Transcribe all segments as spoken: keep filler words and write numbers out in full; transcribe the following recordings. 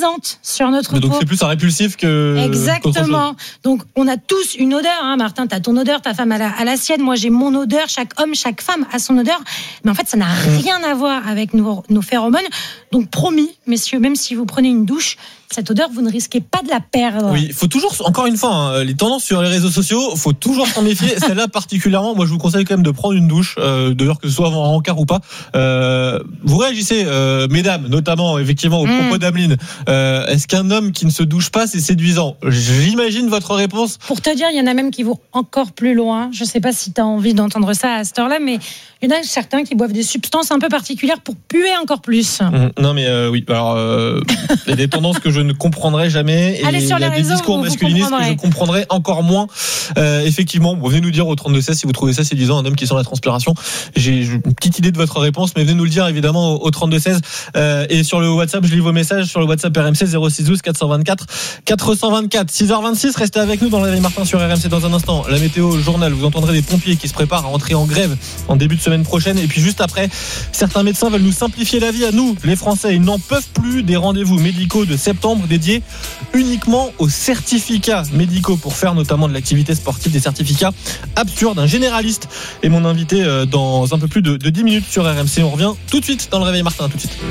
grisante sur notre Mais donc peau. c'est plus un répulsif que. Exactement. Donc on a tous une odeur. Hein, Martin, t'as ton odeur, ta femme a la, a la sienne. Moi j'ai mon odeur. Chaque homme, chaque femme a son odeur. Mais en fait, ça n'a rien à voir avec nos, nos phéromones. Donc promis, messieurs, même si vous prenez une douche, cette odeur, vous ne risquez pas de la perdre. Oui, il faut toujours, encore une fois, hein, les tendances sur les réseaux sociaux, faut toujours s'en méfier. Celle-là particulièrement, moi je vous conseille quand même de prendre une douche, euh, d'ailleurs que ce soit avant un rencard ou pas. Euh, vous réagissez, euh, mesdames, notamment effectivement au propos mmh. d'Ameline. Euh, est-ce qu'un homme qui ne se douche pas, c'est séduisant ? J'imagine votre réponse. Pour te dire, il y en a même qui vont encore plus loin. Je ne sais pas si tu as envie d'entendre ça à cette heure-là, mais il y en a certains qui boivent des substances un peu particulières pour puer encore plus. Mmh, non mais euh, oui, alors euh, il y a des tendances que je ne comprendrai jamais et Allez sur il y a les des réseaux, discours vous, masculinistes vous que je comprendrai encore moins. Euh, effectivement, bon, venez nous dire au trente-deux seize si vous trouvez ça séduisant, un homme qui sent la transpiration. J'ai une petite idée de votre réponse, mais venez nous le dire évidemment au trente-deux seize euh, et sur le WhatsApp, je lis vos messages sur le WhatsApp R M C zéro six douze quatre cent vingt-quatre quatre cent vingt-quatre. six heures vingt-six, restez avec nous dans le Réveil Martin sur R M C dans un instant. La météo, le journal, vous entendrez des pompiers qui se préparent à entrer en grève en début de semaine prochaine et puis juste après, certains médecins veulent nous simplifier la vie à nous, les Français. Ils n'en peuvent plus des rendez-vous médicaux de septembre dédiés uniquement aux certificats médicaux pour faire notamment de l'activité sportive, des certificats absurdes. Un généraliste est mon invité dans un peu plus de, de dix minutes sur R M C. On revient tout de suite dans le Réveil Martin, tout de suite.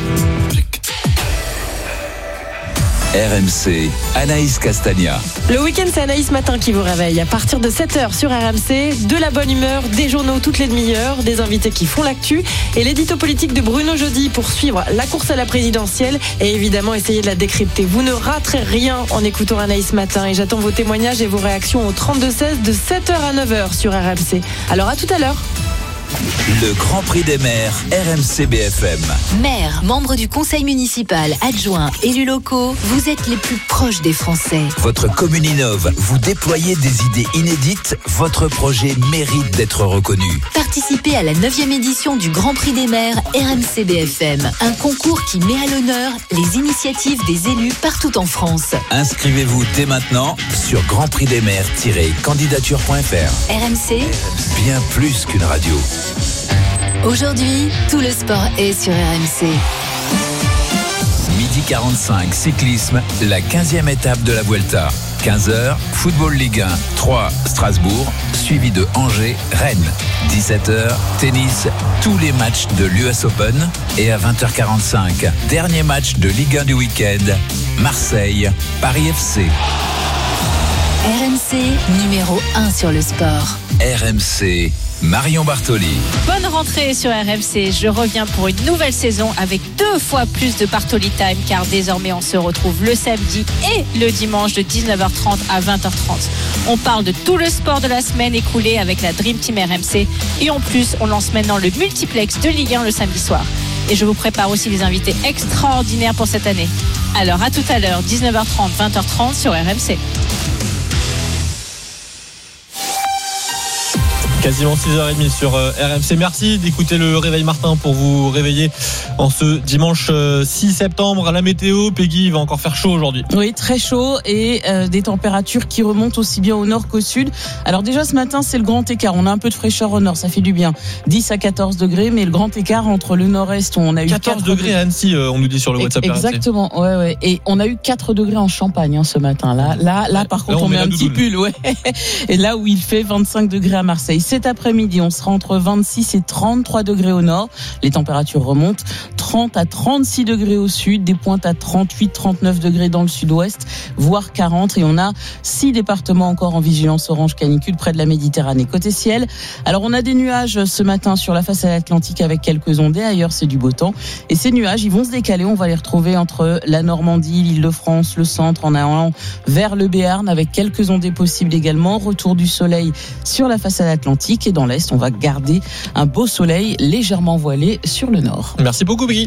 R M C, Anaïs Castagna. Le week-end, c'est Anaïs Matin qui vous réveille. À partir de sept heures sur R M C, de la bonne humeur, des journaux toutes les demi-heures, des invités qui font l'actu et l'édito politique de Bruno Jeudi pour suivre la course à la présidentielle et évidemment essayer de la décrypter. Vous ne raterez rien en écoutant Anaïs Matin et j'attends vos témoignages et vos réactions au trente-deux seize de sept heures à neuf heures sur R M C. Alors à tout à l'heure. Le Grand Prix des maires, R M C B F M. Maires, membres du conseil municipal, adjoints, élus locaux, vous êtes les plus proches des Français. Votre commune innove, vous déployez des idées inédites, votre projet mérite d'être reconnu. Participez à la neuvième édition du Grand Prix des maires R M C B F M, un concours qui met à l'honneur les initiatives des élus partout en France. Inscrivez-vous dès maintenant sur grand prix des maires tiret candidature point f r. R M C, bien plus qu'une radio. Aujourd'hui, tout le sport est sur R M C. Midi quarante-cinq, cyclisme, la quinzième étape de la Vuelta. quinze heures, football Ligue un, trois, Strasbourg, suivi de Angers, Rennes. dix-sept heures, tennis, tous les matchs de l'U S Open. Et à vingt heures quarante-cinq, dernier match de Ligue un du week-end, Marseille, Paris F C. R M C, numéro un sur le sport. R M C, Marion Bartoli. Bonne rentrée sur R M C. Je reviens pour une nouvelle saison avec deux fois plus de Bartoli Time car désormais on se retrouve le samedi et le dimanche de dix-neuf heures trente à vingt heures trente. On parle de tout le sport de la semaine écoulée avec la Dream Team R M C et en plus on lance maintenant le multiplex de Ligue un le samedi soir. Et je vous prépare aussi des invités extraordinaires pour cette année. Alors à tout à l'heure, dix-neuf heures trente, vingt heures trente sur R M C. Quasiment six heures trente sur R M C. Merci d'écouter le Réveil Martin pour vous réveiller en ce dimanche six septembre. La météo, Peggy, il va encore faire chaud aujourd'hui. Oui, très chaud et euh, des températures qui remontent aussi bien au nord qu'au sud. Alors déjà ce matin, c'est le grand écart. On a un peu de fraîcheur au nord, ça fait du bien. dix à quatorze degrés, mais le grand écart entre le nord-est, on a eu quatorze degrés à Annecy, on nous dit sur le WhatsApp. Exactement, ouais, ouais. Et on a eu quatre degrés en Champagne hein, ce matin. Là, là, là, par contre, là, on, on met un petit pull, ouais. Et là où il fait vingt-cinq degrés à Marseille. Cet après-midi, on sera entre vingt-six et trente-trois degrés au nord. Les températures remontent. trente à trente-six degrés au sud, des pointes à trente-huit, trente-neuf degrés dans le sud-ouest, voire quarante. Et on a six départements encore en vigilance orange canicule près de la Méditerranée. Côté ciel, alors on a des nuages ce matin sur la façade atlantique avec quelques ondées. Ailleurs, c'est du beau temps. Et ces nuages, ils vont se décaler. On va les retrouver entre la Normandie, l'Île-de-France, le centre, en allant vers le Béarn avec quelques ondées possibles également. Retour du soleil sur la façade atlantique. Et dans l'Est, on va garder un beau soleil légèrement voilé sur le nord. Merci beaucoup, Peggy.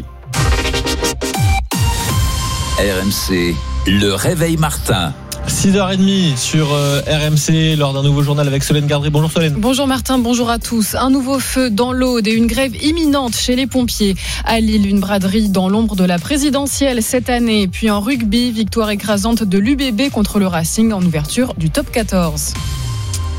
R M C, le Réveil Martin. six heures trente sur R M C, lors d'un nouveau journal avec Solène Gardry. Bonjour Solène. Bonjour Martin, bonjour à tous. Un nouveau feu dans l'Aude et une grève imminente chez les pompiers. À Lille, une braderie dans l'ombre de la présidentielle cette année. Puis en rugby, victoire écrasante de l'U B B contre le Racing en ouverture du top quatorze.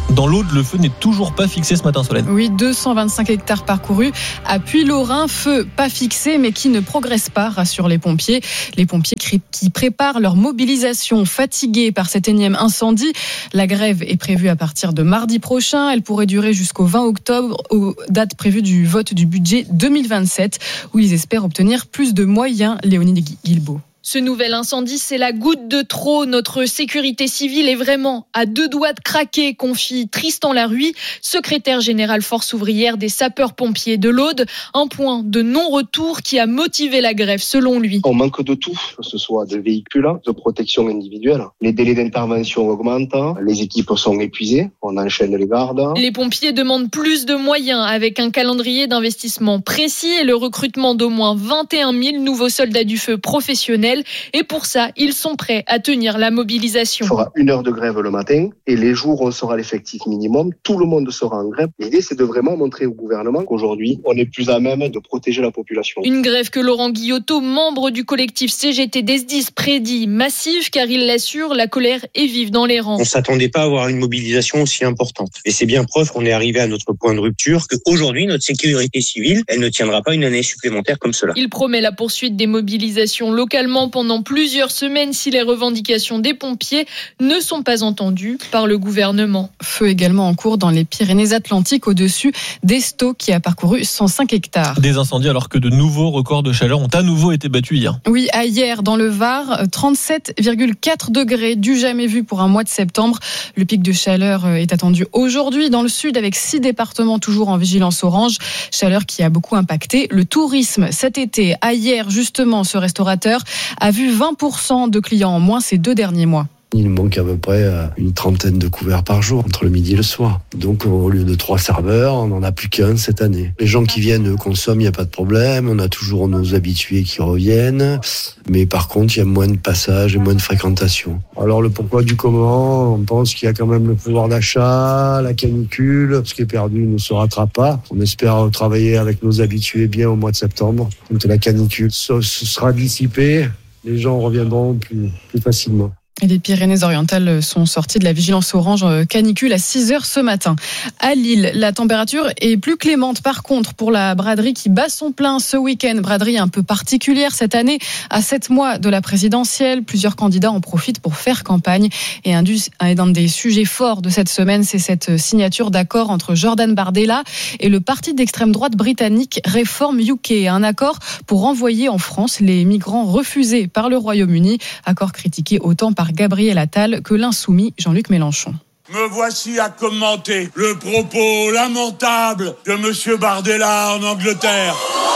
Dans l'Aude, le feu n'est toujours pas fixé ce matin, Solène. Oui, deux cent vingt-cinq hectares parcourus à Puylaurens, feu pas fixé mais qui ne progresse pas, rassurent les pompiers. Les pompiers qui préparent leur mobilisation, fatigués par cet énième incendie. La grève est prévue à partir de mardi prochain. Elle pourrait durer jusqu'au vingt octobre, aux dates prévues du vote du budget deux mille vingt-sept, où ils espèrent obtenir plus de moyens. Léonie Guilbault. Ce nouvel incendie, c'est la goutte de trop. Notre sécurité civile est vraiment à deux doigts de craquer, confie Tristan Laruy, secrétaire général force ouvrière des sapeurs-pompiers de l'Aude. Un point de non-retour qui a motivé la grève, selon lui. On manque de tout, que ce soit de véhicules, de protection individuelle. Les délais d'intervention augmentent, les équipes sont épuisées, on enchaîne les gardes. Les pompiers demandent plus de moyens avec un calendrier d'investissement précis et le recrutement d'au moins vingt et un mille nouveaux soldats du feu professionnels. Et pour ça, ils sont prêts à tenir la mobilisation. Il fera une heure de grève le matin et les jours où on sera à l'effectif minimum, tout le monde sera en grève. L'idée, c'est de vraiment montrer au gouvernement qu'aujourd'hui, on est plus à même de protéger la population. Une grève que Laurent Guillotot, membre du collectif C G T des S D I S, prédit massive car il l'assure, la colère est vive dans les rangs. On ne s'attendait pas à avoir une mobilisation aussi importante. Et c'est bien preuve qu'on est arrivé à notre point de rupture, qu'aujourd'hui, notre sécurité civile, elle ne tiendra pas une année supplémentaire comme cela. Il promet la poursuite des mobilisations localement pendant plusieurs semaines si les revendications des pompiers ne sont pas entendues par le gouvernement. Feu également en cours dans les Pyrénées-Atlantiques au-dessus d'Estaut qui a parcouru cent cinq hectares. Des incendies alors que de nouveaux records de chaleur ont à nouveau été battus hier. Oui, à hier dans le Var, trente-sept virgule quatre degrés, du jamais vu pour un mois de septembre. Le pic de chaleur est attendu aujourd'hui dans le sud avec six départements toujours en vigilance orange. Chaleur qui a beaucoup impacté le tourisme cet été. À hier justement, ce restaurateur a vu vingt pour cent de clients en moins ces deux derniers mois. Il manque à peu près une trentaine de couverts par jour, entre le midi et le soir. Donc au lieu de trois serveurs, on n'en a plus qu'un cette année. Les gens qui viennent consomment, il n'y a pas de problème. On a toujours nos habitués qui reviennent. Mais par contre, il y a moins de passages et moins de fréquentation. Alors le pourquoi du comment, on pense qu'il y a quand même le pouvoir d'achat, la canicule. Ce qui est perdu ne se rattrape pas. On espère travailler avec nos habitués bien au mois de septembre. Quand la canicule sera dissipée, les gens reviendront plus, plus facilement. Et les Pyrénées-Orientales sont sorties de la vigilance orange canicule à six heures ce matin. À Lille, la température est plus clémente par contre pour la braderie qui bat son plein ce week-end. Braderie un peu particulière cette année. À sept mois de la présidentielle, plusieurs candidats en profitent pour faire campagne. Et un des sujets forts de cette semaine, c'est cette signature d'accord entre Jordan Bardella et le parti d'extrême droite britannique Reform U K. Un accord pour renvoyer en France les migrants refusés par le Royaume-Uni. Accord critiqué autant par Gabriel Attal que l'insoumis Jean-Luc Mélenchon. Me voici à commenter le propos lamentable de monsieur Bardella en Angleterre,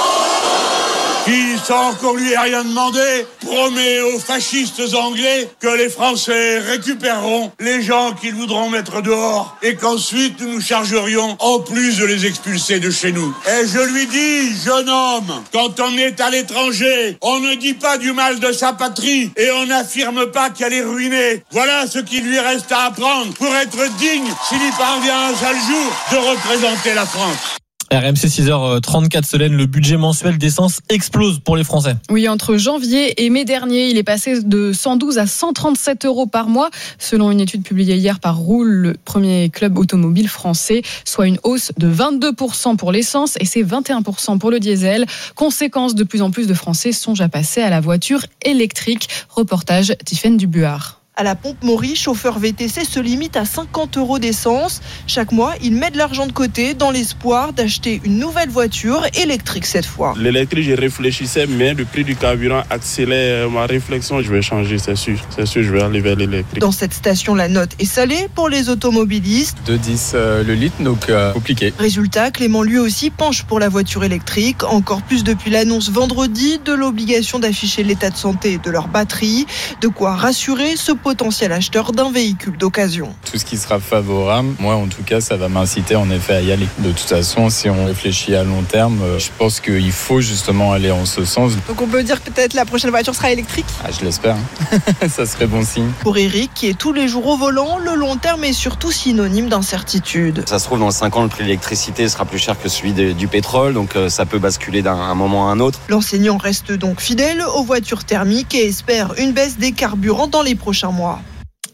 qui, sans qu'on lui ait rien demandé, promet aux fascistes anglais que les Français récupéreront les gens qu'ils voudront mettre dehors et qu'ensuite nous nous chargerions en plus de les expulser de chez nous. Et je lui dis, jeune homme, quand on est à l'étranger, on ne dit pas du mal de sa patrie et on n'affirme pas qu'elle est ruinée. Voilà ce qu'il lui reste à apprendre pour être digne, s'il y parvient un seul jour, de représenter la France. R M C six heures trente-quatre, Solène, le budget mensuel d'essence explose pour les Français. Oui, entre janvier et mai dernier, il est passé de cent douze à cent trente-sept euros par mois, selon une étude publiée hier par Roule, le premier club automobile français, soit une hausse de vingt-deux pour cent pour l'essence et c'est vingt et un pour cent pour le diesel. Conséquence, de plus en plus de Français songent à passer à la voiture électrique. Reportage Tiffaine Dubuard. À la pompe Maury, chauffeur V T C se limite à cinquante euros d'essence. Chaque mois, il met de l'argent de côté dans l'espoir d'acheter une nouvelle voiture électrique cette fois. L'électrique, je réfléchissais, mais le prix du carburant accélère ma réflexion. Je vais changer, c'est sûr. C'est sûr, je vais aller vers l'électrique. Dans cette station, la note est salée pour les automobilistes. deux virgule dix euh, le litre, donc euh, compliqué. Résultat, Clément lui aussi penche pour la voiture électrique. Encore plus depuis l'annonce vendredi de l'obligation d'afficher l'état de santé de leur batterie. De quoi rassurer ce potentiel acheteur d'un véhicule d'occasion. Tout ce qui sera favorable, moi en tout cas, ça va m'inciter en effet à y aller. De toute façon, si on réfléchit à long terme, je pense qu'il faut justement aller en ce sens. Donc on peut dire que peut-être la prochaine voiture sera électrique ? Ah, je l'espère, ça serait bon signe. Pour Eric, qui est tous les jours au volant, le long terme est surtout synonyme d'incertitude. Ça se trouve, dans cinq ans, le prix de l'électricité sera plus cher que celui de, du pétrole, donc ça peut basculer d'un moment à un autre. L'enseignant reste donc fidèle aux voitures thermiques et espère une baisse des carburants dans les prochains mois.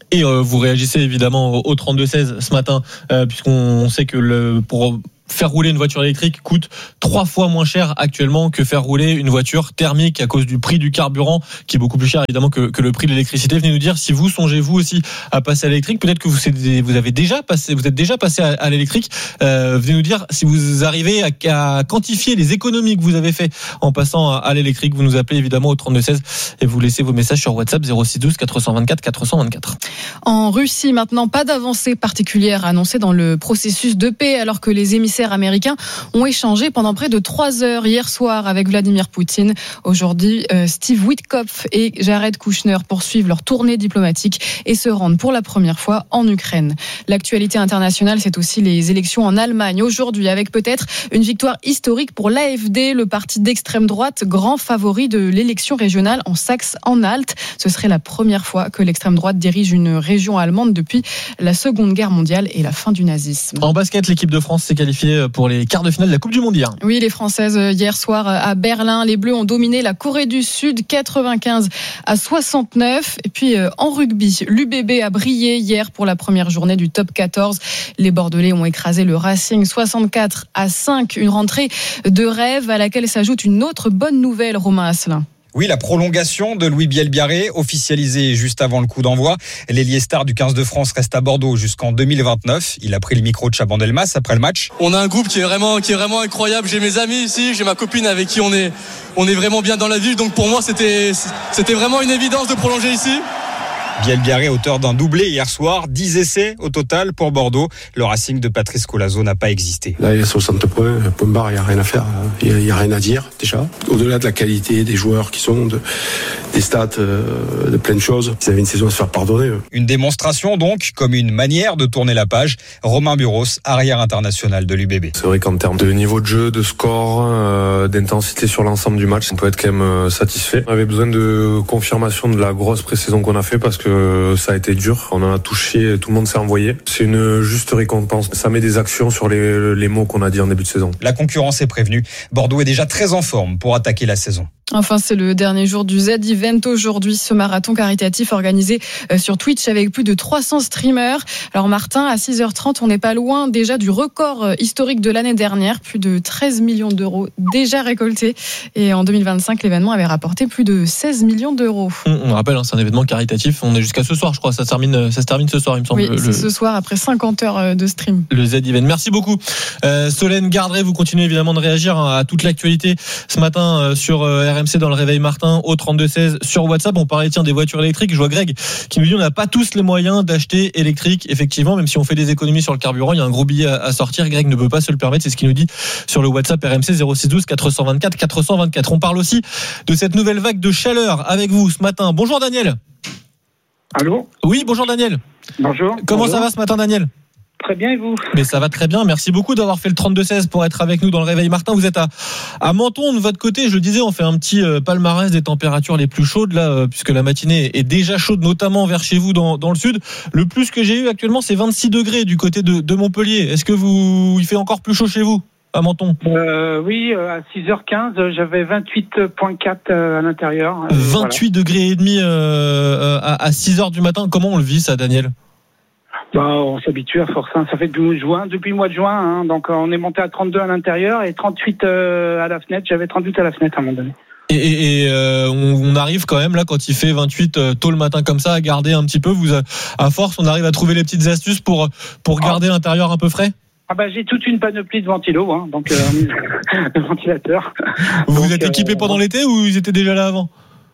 Et euh, vous réagissez évidemment au, au trente-deux seize ce matin, euh, puisqu'on sait que le, pour faire rouler une voiture électrique coûte trois fois moins cher actuellement que faire rouler une voiture thermique à cause du prix du carburant qui est beaucoup plus cher évidemment que, que le prix de l'électricité. Venez nous dire si vous songez vous aussi à passer à l'électrique. Peut-être que vous, vous avez déjà passé, vous êtes déjà passé à, à l'électrique. Euh, venez nous dire si vous arrivez à, à quantifier les économies que vous avez fait en passant à, à l'électrique. Vous nous appelez évidemment au trente-deux seize et vous laissez vos messages sur WhatsApp zéro six douze quatre cent vingt-quatre quatre cent vingt-quatre. En Russie maintenant, pas d'avancée particulière annoncée dans le processus de paix alors que les émissaires américains ont échangé pendant près de trois heures hier soir avec Vladimir Poutine. Aujourd'hui, euh, Steve Witkoff et Jared Kushner poursuivent leur tournée diplomatique et se rendent pour la première fois en Ukraine. L'actualité internationale, c'est aussi les élections en Allemagne aujourd'hui, avec peut-être une victoire historique pour l'A F D, le parti d'extrême droite, grand favori de l'élection régionale en Saxe-Anhalt. Ce serait la première fois que l'extrême droite dirige une région allemande depuis la Seconde Guerre mondiale et la fin du nazisme. En basket, l'équipe de France s'est qualifiée pour les quarts de finale de la Coupe du Monde hier. Oui, les Françaises hier soir à Berlin, les Bleus ont dominé la Corée du Sud quatre-vingt-quinze à soixante-neuf. Et puis en rugby, l'U B B a brillé hier pour la première journée du top quatorze. Les Bordelais ont écrasé le Racing soixante-quatre à cinq. Une rentrée de rêve à laquelle s'ajoute une autre bonne nouvelle, Romain Asselin. Oui, la prolongation de Louis Bielbiarré, officialisée juste avant le coup d'envoi. L'ailier star du quinze de France reste à Bordeaux jusqu'en deux mille vingt-neuf. Il a pris le micro de Chaban Delmas après le match. On a un groupe qui est vraiment, qui est vraiment incroyable. J'ai mes amis ici, j'ai ma copine avec qui on est, on est vraiment bien dans la ville. Donc pour moi, c'était, c'était vraiment une évidence de prolonger ici. Bielbiarré, auteur d'un doublé hier soir, dix essais au total pour Bordeaux. Le Racing de Patrice Colazo n'a pas existé. Là, il y a soixante points, point barre, il n'y a rien à faire, il n'y a, a rien à dire déjà. Au-delà de la qualité des joueurs qui sont, de, des stats, euh, de plein de choses, ils avaient une saison à se faire pardonner. Une démonstration donc, comme une manière de tourner la page. Romain Buros, arrière international de l'U B B. C'est vrai qu'en termes de niveau de jeu, de score, euh, d'intensité sur l'ensemble du match, on peut être quand même euh, satisfait. On avait besoin de confirmation de la grosse pré-saison qu'on a fait parce que ça a été dur, on en a touché, tout le monde s'est envoyé. C'est une juste récompense. Ça met des actions sur les, les mots qu'on a dit en début de saison. La concurrence est prévenue. Bordeaux est déjà très en forme pour attaquer la saison. Enfin, c'est le dernier jour du Z-Event aujourd'hui, ce marathon caritatif organisé sur Twitch avec plus de trois cents streamers. Alors Martin, à six heures trente, on n'est pas loin déjà du record historique de l'année dernière, plus de treize millions d'euros déjà récoltés. Et en deux mille vingt-cinq, l'événement avait rapporté plus de seize millions d'euros. On rappelle, c'est un événement caritatif, on est jusqu'à ce soir, je crois, ça se termine, ça se termine ce soir, il me semble. Oui, c'est le... ce soir, après cinquante heures de stream. Le Z-Event. Merci beaucoup. Euh, Solène Gardret, vous continuez évidemment de réagir à toute l'actualité ce matin sur R M C dans le Réveil Martin au trente-deux seize sur WhatsApp. On parlait tiens des voitures électriques. Je vois Greg qui nous dit on n'a pas tous les moyens d'acheter électrique. Effectivement, même si on fait des économies sur le carburant, il y a un gros billet à sortir. Greg ne peut pas se le permettre. C'est ce qu'il nous dit sur le WhatsApp R M C zéro six douze quatre cent vingt-quatre quatre cent vingt-quatre. On parle aussi de cette nouvelle vague de chaleur avec vous ce matin. Bonjour Daniel. Allô ? Oui, bonjour Daniel. Bonjour. Comment bonjour. ça va ce matin Daniel ? Très bien, et vous ? Mais ça va très bien, merci beaucoup d'avoir fait le trente-deux seize pour être avec nous dans le Réveil Martin. Vous êtes à, à Menton, de votre côté, je le disais, on fait un petit euh, palmarès des températures les plus chaudes là, euh, puisque la matinée est déjà chaude, notamment vers chez vous dans, dans le sud. Le plus que j'ai eu actuellement, c'est vingt-six degrés du côté de, de Montpellier. Est-ce que vous, il fait encore plus chaud chez vous à Menton ? euh, Oui, à six heures quinze, j'avais vingt-huit virgule quatre à l'intérieur. vingt-huit voilà. Degrés et demi euh, à, à six heures du matin. Comment on le vit ça, Daniel ? Bah, on s'habitue à force. Hein. Ça fait depuis le mois de juin, depuis le mois de juin. Hein. Donc, on est monté à trente-deux à l'intérieur et trente-huit euh, à la fenêtre. J'avais trente-huit à la fenêtre à un moment donné. Et, et, et euh, on, on arrive quand même là, quand il fait vingt-huit euh, tôt le matin comme ça, à garder un petit peu. Vous, à force, on arrive à trouver les petites astuces pour pour garder ah. l'intérieur un peu frais. Ah bah j'ai toute une panoplie de ventilos, hein, donc euh, de ventilateurs. Vous donc, êtes équipé euh, pendant l'été ou ils étaient déjà là avant ?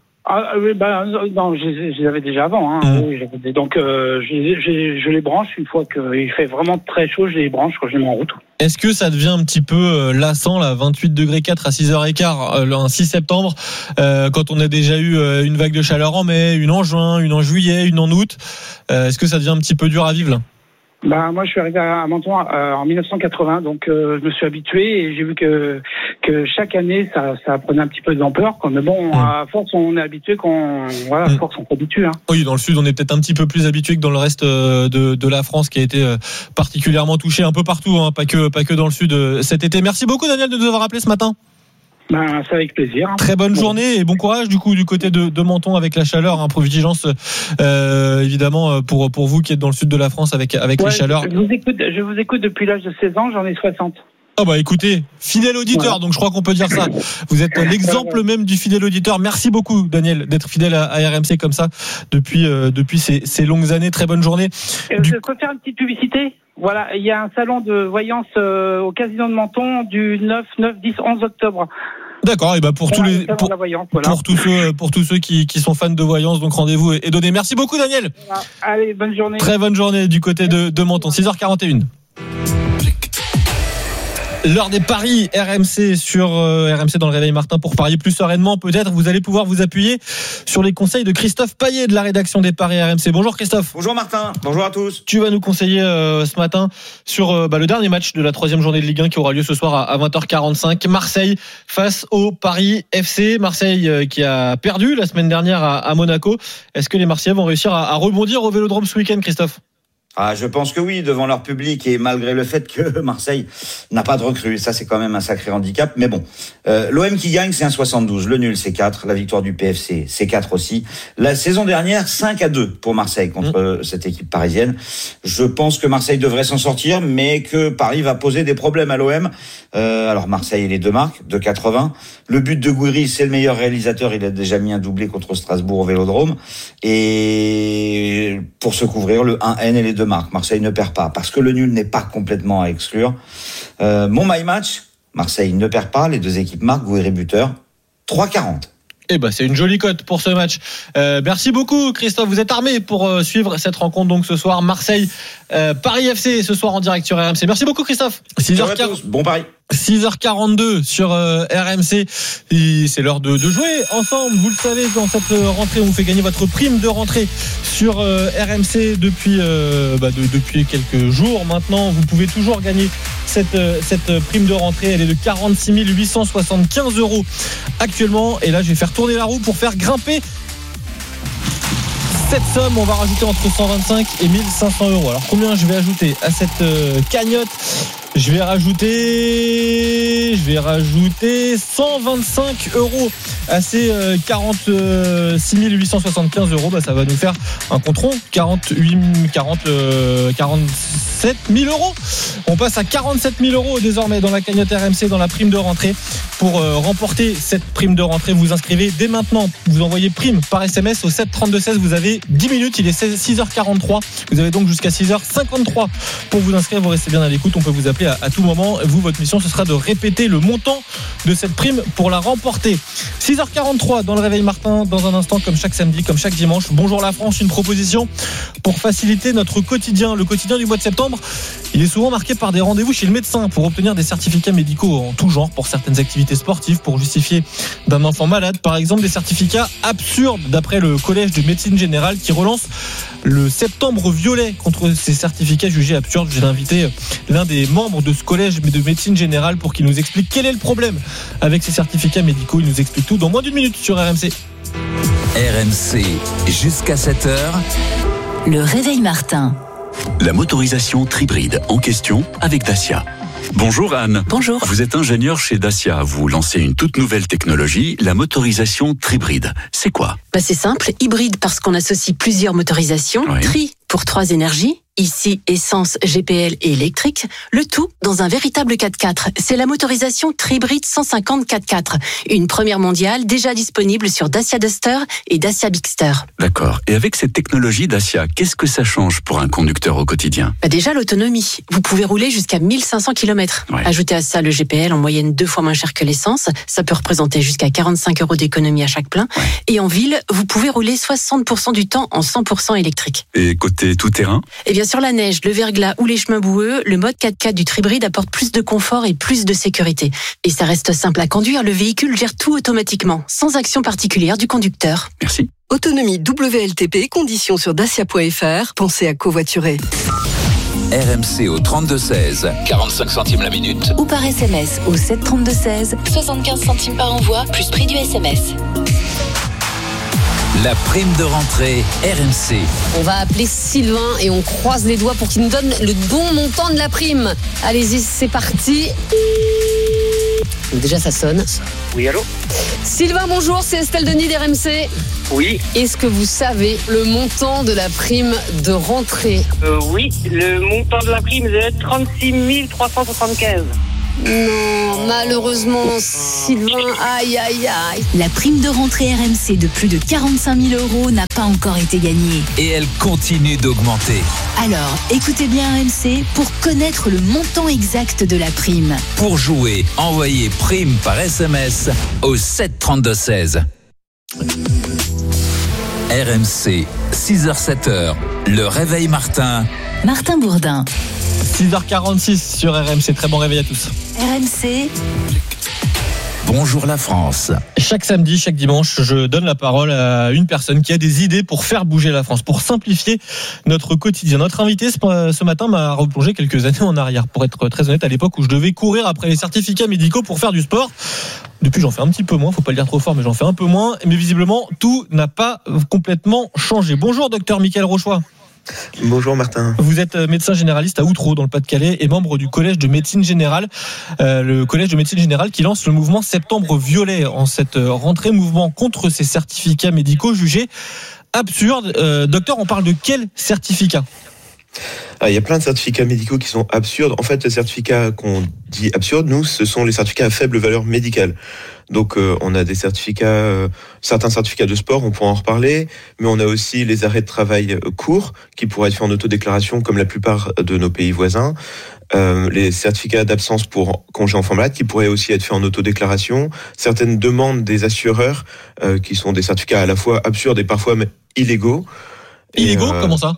Ah oui, bah non, je, je les avais déjà avant. Hein. Mmh. Oui, j'avais, donc euh, je, je, je les branche une fois qu'il fait vraiment très chaud, je les branche quand je les mets en route. Est-ce que ça devient un petit peu euh, lassant là, vingt-huit degrés quatre à six heures quinze, euh, un six septembre, euh, quand on a déjà eu euh, une vague de chaleur en mai, une en juin, une en juillet, une en août, euh, est-ce que ça devient un petit peu dur à vivre là ? Bah moi je suis arrivé à Menton euh, en dix-neuf cent quatre-vingts, donc euh, je me suis habitué et j'ai vu que que chaque année ça ça prenait un petit peu d'ampleur. Mais bon, mmh. à force on est habitué, qu'on voilà, à force on s'habitue. Hein. Oui, dans le sud on est peut-être un petit peu plus habitué que dans le reste de de la France qui a été particulièrement touché un peu partout, hein, pas que pas que dans le sud cet été. Merci beaucoup Daniel de nous avoir appelé ce matin. Ben, c'est avec plaisir. Très bonne journée et bon courage du coup du côté de, de Menton avec la chaleur. Hein, vigilance euh, évidemment pour pour vous qui êtes dans le sud de la France avec avec ouais, les chaleurs. Je vous écoute, je vous écoute depuis l'âge de seize ans. J'en ai soixante. Ah oh bah écoutez, fidèle auditeur, voilà. Donc je crois qu'on peut dire ça. Vous êtes l'exemple même du fidèle auditeur. Merci beaucoup Daniel d'être fidèle à, à R M C comme ça depuis euh, depuis ces, ces longues années. Très bonne journée. Euh, du... Je peux faire une petite publicité. Voilà, il y a un salon de voyance euh, au Casino de Menton du neuf, neuf, dix, onze octobre. D'accord, et bah pour voilà, tous les pour, voyance, voilà. pour tous ceux pour tous ceux qui, qui sont fans de voyance, donc rendez-vous est donné. Merci beaucoup Daniel. Voilà. Allez, bonne journée. Très bonne journée du côté de, de Menton. six heures quarante et une. L'heure des paris R M C sur euh, R M C dans le Réveil Martin pour parier plus sereinement. Peut-être vous allez pouvoir vous appuyer sur les conseils de Christophe Payet de la rédaction des paris R M C. Bonjour Christophe. Bonjour Martin. Bonjour à tous. Tu vas nous conseiller euh, ce matin sur euh, bah, le dernier match de la troisième journée de Ligue un qui aura lieu ce soir à, à vingt heures quarante-cinq. Marseille face au Paris F C. Marseille euh, qui a perdu la semaine dernière à, à Monaco. Est-ce que les Marseillais vont réussir à, à rebondir au Vélodrome ce week-end, Christophe ? Ah, je pense que oui, devant leur public et malgré le fait que Marseille n'a pas de recrue. Ça, c'est quand même un sacré handicap. Mais bon, euh, l'O M qui gagne, c'est un soixante-douze. Le nul, c'est quatre. La victoire du P F C, c'est quatre aussi. La saison dernière, cinq à deux pour Marseille contre mmh. cette équipe parisienne. Je pense que Marseille devrait s'en sortir, mais que Paris va poser des problèmes à l'O M. Euh, alors, Marseille, les deux marques, deux quatre-vingts. Le but de Gouiri, c'est le meilleur réalisateur. Il a déjà mis un doublé contre Strasbourg au Vélodrome. Et pour se couvrir, le un N et les deux marques. Marseille ne perd pas parce que le nul n'est pas complètement à exclure. Euh, mon my match, Marseille ne perd pas, les deux équipes marquent, Gouiri buteur, trois quarante. Eh ben, c'est une jolie cote pour ce match. Euh, merci beaucoup, Christophe. Vous êtes armé pour euh, suivre cette rencontre donc ce soir. Marseille, euh, Paris F C ce soir en direct sur R M C. Merci beaucoup, Christophe. six heures quarante. Bon pari. six heures quarante-deux sur euh, R M C. Et c'est l'heure de, de jouer ensemble. Vous le savez, dans cette rentrée, on vous fait gagner votre prime de rentrée sur euh, R M C depuis, euh, bah, de, depuis quelques jours maintenant. Vous pouvez toujours gagner cette, euh, cette prime de rentrée. Elle est de quarante-six mille huit cent soixante-quinze euros actuellement. Et là, je vais faire tourner la roue pour faire grimper cette somme. On va rajouter entre cent vingt-cinq et mille cinq cents euros. Alors, combien je vais ajouter à cette euh, cagnotte ? Je vais rajouter, je vais rajouter cent vingt-cinq euros à ces quarante-six mille huit cent soixante-quinze euros. Bah, ça va nous faire un compte rond, quarante-huit, quarante, quarante-sept mille euros. On passe à quarante-sept mille euros désormais dans la cagnotte R M C, dans la prime de rentrée. Pour euh, remporter cette prime de rentrée, vous inscrivez dès maintenant. Vous envoyez prime par S M S au sept trente-deux seize. Vous avez dix minutes, il est six heures quarante-trois. Vous avez donc jusqu'à six heures cinquante-trois pour vous inscrire. Vous restez bien à l'écoute, on peut vous appeler à, à tout moment. Vous, votre mission, ce sera de répéter le montant de cette prime pour la remporter. six heures quarante-trois dans le Réveil Martin, dans un instant, comme chaque samedi, comme chaque dimanche. Bonjour la France, une proposition pour faciliter notre quotidien. Le quotidien du mois de septembre, il est souvent marqué par des rendez-vous chez le médecin pour obtenir des certificats médicaux en tout genre pour certaines activités sportives, pour justifier d'un enfant malade, par exemple, des certificats absurdes d'après le Collège de médecine générale qui relance le septembre violet contre ces certificats jugés absurdes. J'ai invité l'un des membres de ce collège de médecine générale pour qu'il nous explique quel est le problème avec ces certificats médicaux. Il nous explique tout dans moins d'une minute sur R M C. R M C, jusqu'à sept heures. Le Réveil Martin. La motorisation Tribride en question avec Dacia. Bonjour Anne. Bonjour. Vous êtes ingénieur chez Dacia. Vous lancez une toute nouvelle technologie, la motorisation Tribride. C'est quoi ? Bah c'est simple, hybride parce qu'on associe plusieurs motorisations. Oui. Tri pour trois énergies. Ici, essence, G P L et électrique, le tout dans un véritable quatre-quatre. C'est la motorisation Tribride cent cinquante quatre-quatre, une première mondiale déjà disponible sur Dacia Duster et Dacia Bigster. D'accord. Et avec cette technologie Dacia, qu'est-ce que ça change pour un conducteur au quotidien ? Bah déjà l'autonomie. Vous pouvez rouler jusqu'à mille cinq cents kilomètres. Ouais. Ajoutez à ça le G P L en moyenne deux fois moins cher que l'essence. Ça peut représenter jusqu'à quarante-cinq euros d'économie à chaque plein. Ouais. Et en ville, vous pouvez rouler soixante pour cent du temps en cent pour cent électrique. Et côté tout-terrain ? Eh bien, sur la neige, le verglas ou les chemins boueux, le mode quatre-quatre du Tribride apporte plus de confort et plus de sécurité. Et ça reste simple à conduire, le véhicule gère tout automatiquement, sans action particulière du conducteur. Merci. Autonomie W L T P, conditions sur dacia point f r. Pensez à covoiturer. R M C au trente-deux seize, quarante-cinq centimes la minute. Ou par S M S au sept trente-deux seize, soixante-quinze centimes par envoi, plus prix du S M S. La prime de rentrée R M C. On va appeler Sylvain et on croise les doigts pour qu'il nous donne le bon montant de la prime. Allez-y, c'est parti. Donc déjà ça sonne. Oui, allô ? Sylvain, bonjour, c'est Estelle Denis d'R M C. Oui. Est-ce que vous savez le montant de la prime de rentrée ? euh, Oui, le montant de la prime est de trente-six mille trois cent soixante-quinze. Non, malheureusement, Sylvain, aïe, aïe, aïe. La prime de rentrée R M C de plus de quarante-cinq mille euros n'a pas encore été gagnée. Et elle continue d'augmenter. Alors, écoutez bien R M C pour connaître le montant exact de la prime. Pour jouer, envoyez prime par S M S au sept trente-deux seize. R M C, six heures sept heures, le réveil Martin. Martin Bourdin. six heures quarante-six sur R M C, très bon réveil à tous. R M C. Bonjour la France. Chaque samedi, chaque dimanche, je donne la parole à une personne qui a des idées pour faire bouger la France, pour simplifier notre quotidien. Notre invité ce matin m'a replongé quelques années en arrière, pour être très honnête, à l'époque où je devais courir après les certificats médicaux pour faire du sport. Depuis, j'en fais un petit peu moins, faut pas le dire trop fort, mais j'en fais un peu moins. Mais visiblement, tout n'a pas complètement changé. Bonjour, docteur Mickaël Rochois. Bonjour Martin. Vous êtes médecin généraliste à Outreau dans le Pas-de-Calais et membre du collège de médecine générale, euh, le collège de médecine générale qui lance le mouvement Septembre Violet en cette rentrée, mouvement contre ces certificats médicaux jugés absurdes. Euh, docteur, on parle de quel certificat ? Ah, il y a plein de certificats médicaux qui sont absurdes. En fait, les certificats qu'on dit absurdes, nous, ce sont les certificats à faible valeur médicale. Donc, euh, on a des certificats, euh, certains certificats de sport, on pourra en reparler, mais on a aussi les arrêts de travail courts qui pourraient être faits en autodéclaration, comme la plupart de nos pays voisins. Euh, les certificats d'absence pour congé enfant malade qui pourraient aussi être faits en autodéclaration. Certaines demandes des assureurs euh, qui sont des certificats à la fois absurdes et parfois mais illégaux. Illégaux, euh, comment ça ?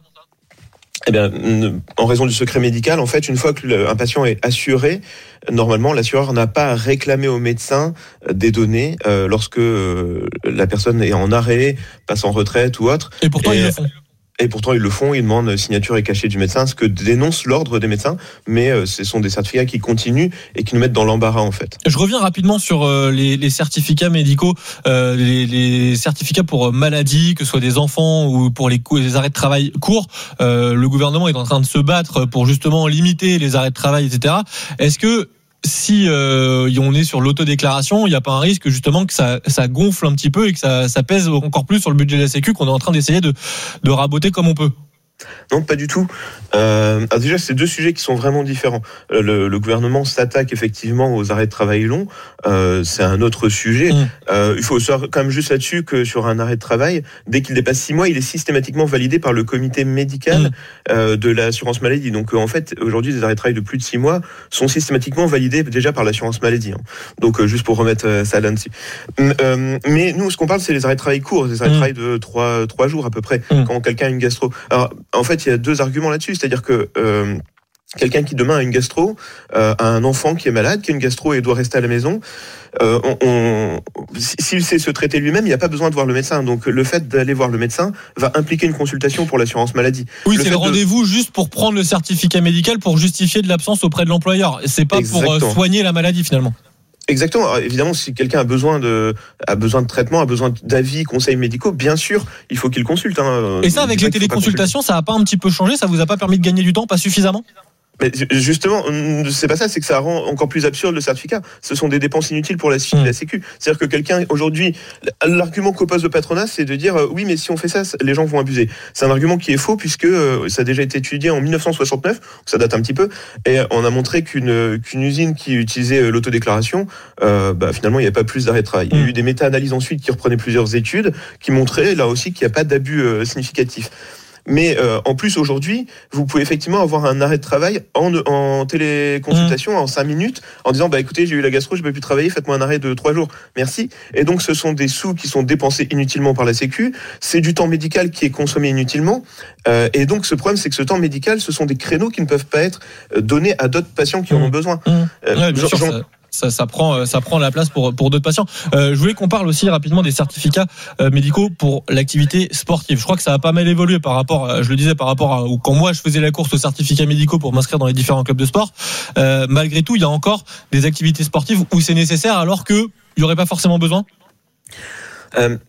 Eh bien, en raison du secret médical, en fait, une fois qu'un patient est assuré, normalement, l'assureur n'a pas à réclamer au médecin des données euh, lorsque euh, la personne est en arrêt, passe en retraite ou autre. Et pourtant, et, ils le font. Et pourtant, ils le font, ils demandent signature et cachet du médecin, ce que dénonce l'ordre des médecins, mais euh, ce sont des certificats qui continuent et qui nous mettent dans l'embarras, en fait. Je reviens rapidement sur euh, les, les certificats médicaux, euh, les, les certificats pour maladies, que ce soit des enfants ou pour les, les arrêts de travail courts. Euh, le gouvernement est en train de se battre pour justement limiter les arrêts de travail, et cetera. Est-ce que si euh, on est sur l'autodéclaration, il n'y a pas un risque justement que ça, ça gonfle un petit peu et que ça, ça pèse encore plus sur le budget de la Sécu qu'on est en train d'essayer de, de raboter comme on peut ? Non, pas du tout. Euh, alors déjà, c'est deux sujets qui sont vraiment différents. Le, le gouvernement s'attaque effectivement aux arrêts de travail longs. Euh, c'est un autre sujet. Mmh. Euh, il faut savoir quand même juste là-dessus que sur un arrêt de travail, dès qu'il dépasse six mois, il est systématiquement validé par le comité médical mmh. euh, de l'assurance maladie. Donc euh, en fait, aujourd'hui, des arrêts de travail de plus de six mois sont systématiquement validés déjà par l'assurance maladie. Hein. Donc euh, juste pour remettre euh, ça là-dessus. Euh, mais nous, ce qu'on parle, c'est les arrêts de travail courts, des arrêts mmh. de travail de trois trois jours à peu près, mmh. quand quelqu'un a une gastro. Alors en fait, il y a deux arguments là-dessus, c'est-à-dire que euh, quelqu'un qui demain a une gastro, euh, a un enfant qui est malade, qui a une gastro et doit rester à la maison, euh, on, on, s'il sait se traiter lui-même, il n'y a pas besoin de voir le médecin. Donc le fait d'aller voir le médecin va impliquer une consultation pour l'assurance maladie. Oui, le c'est le rendez-vous de... juste pour prendre le certificat médical pour justifier de l'absence auprès de l'employeur. C'est pas Exactement. Pour soigner la maladie finalement. Exactement. Alors, évidemment, si quelqu'un a besoin de a besoin de traitement, a besoin d'avis, conseils médicaux, bien sûr, il faut qu'il consulte. Hein. Et ça, avec les téléconsultations, ça a pas un petit peu changé ? Ça vous a pas permis de gagner du temps, pas suffisamment ? Mais justement, c'est pas ça, c'est que ça rend encore plus absurde le certificat. Ce sont des dépenses inutiles pour la, mmh. la Sécu. C'est-à-dire que quelqu'un, aujourd'hui, l'argument qu'oppose le patronat, c'est de dire euh, oui, mais si on fait ça, les gens vont abuser. C'est un argument qui est faux puisque euh, ça a déjà été étudié en dix-neuf cent soixante-neuf, ça date un petit peu, et on a montré qu'une, qu'une usine qui utilisait l'autodéclaration, euh, bah, finalement, il n'y a pas plus d'arrêt de travail. Mmh. Il y a eu des méta-analyses ensuite qui reprenaient plusieurs études qui montraient là aussi qu'il n'y a pas d'abus euh, significatif. Mais euh, en plus, aujourd'hui, vous pouvez effectivement avoir un arrêt de travail en, en téléconsultation mmh. en cinq minutes, en disant bah écoutez, j'ai eu la gastro, je ne peux plus travailler, faites-moi un arrêt de trois jours, merci. Et donc, ce sont des sous qui sont dépensés inutilement par la Sécu, c'est du temps médical qui est consommé inutilement, euh, et donc ce problème, c'est que ce temps médical, ce sont des créneaux qui ne peuvent pas être donnés à d'autres patients qui mmh. en ont besoin. Mmh. Euh, ouais, bien sûr, ça... Ça, ça prend, ça prend la place pour pour d'autres patients. Euh, je voulais qu'on parle aussi rapidement des certificats euh, médicaux pour l'activité sportive. Je crois que ça a pas mal évolué par rapport, à, je le disais, par rapport à quand moi je faisais la course aux certificats médicaux pour m'inscrire dans les différents clubs de sport. Euh, malgré tout, il y a encore des activités sportives où c'est nécessaire, alors que il y aurait pas forcément besoin. Euh...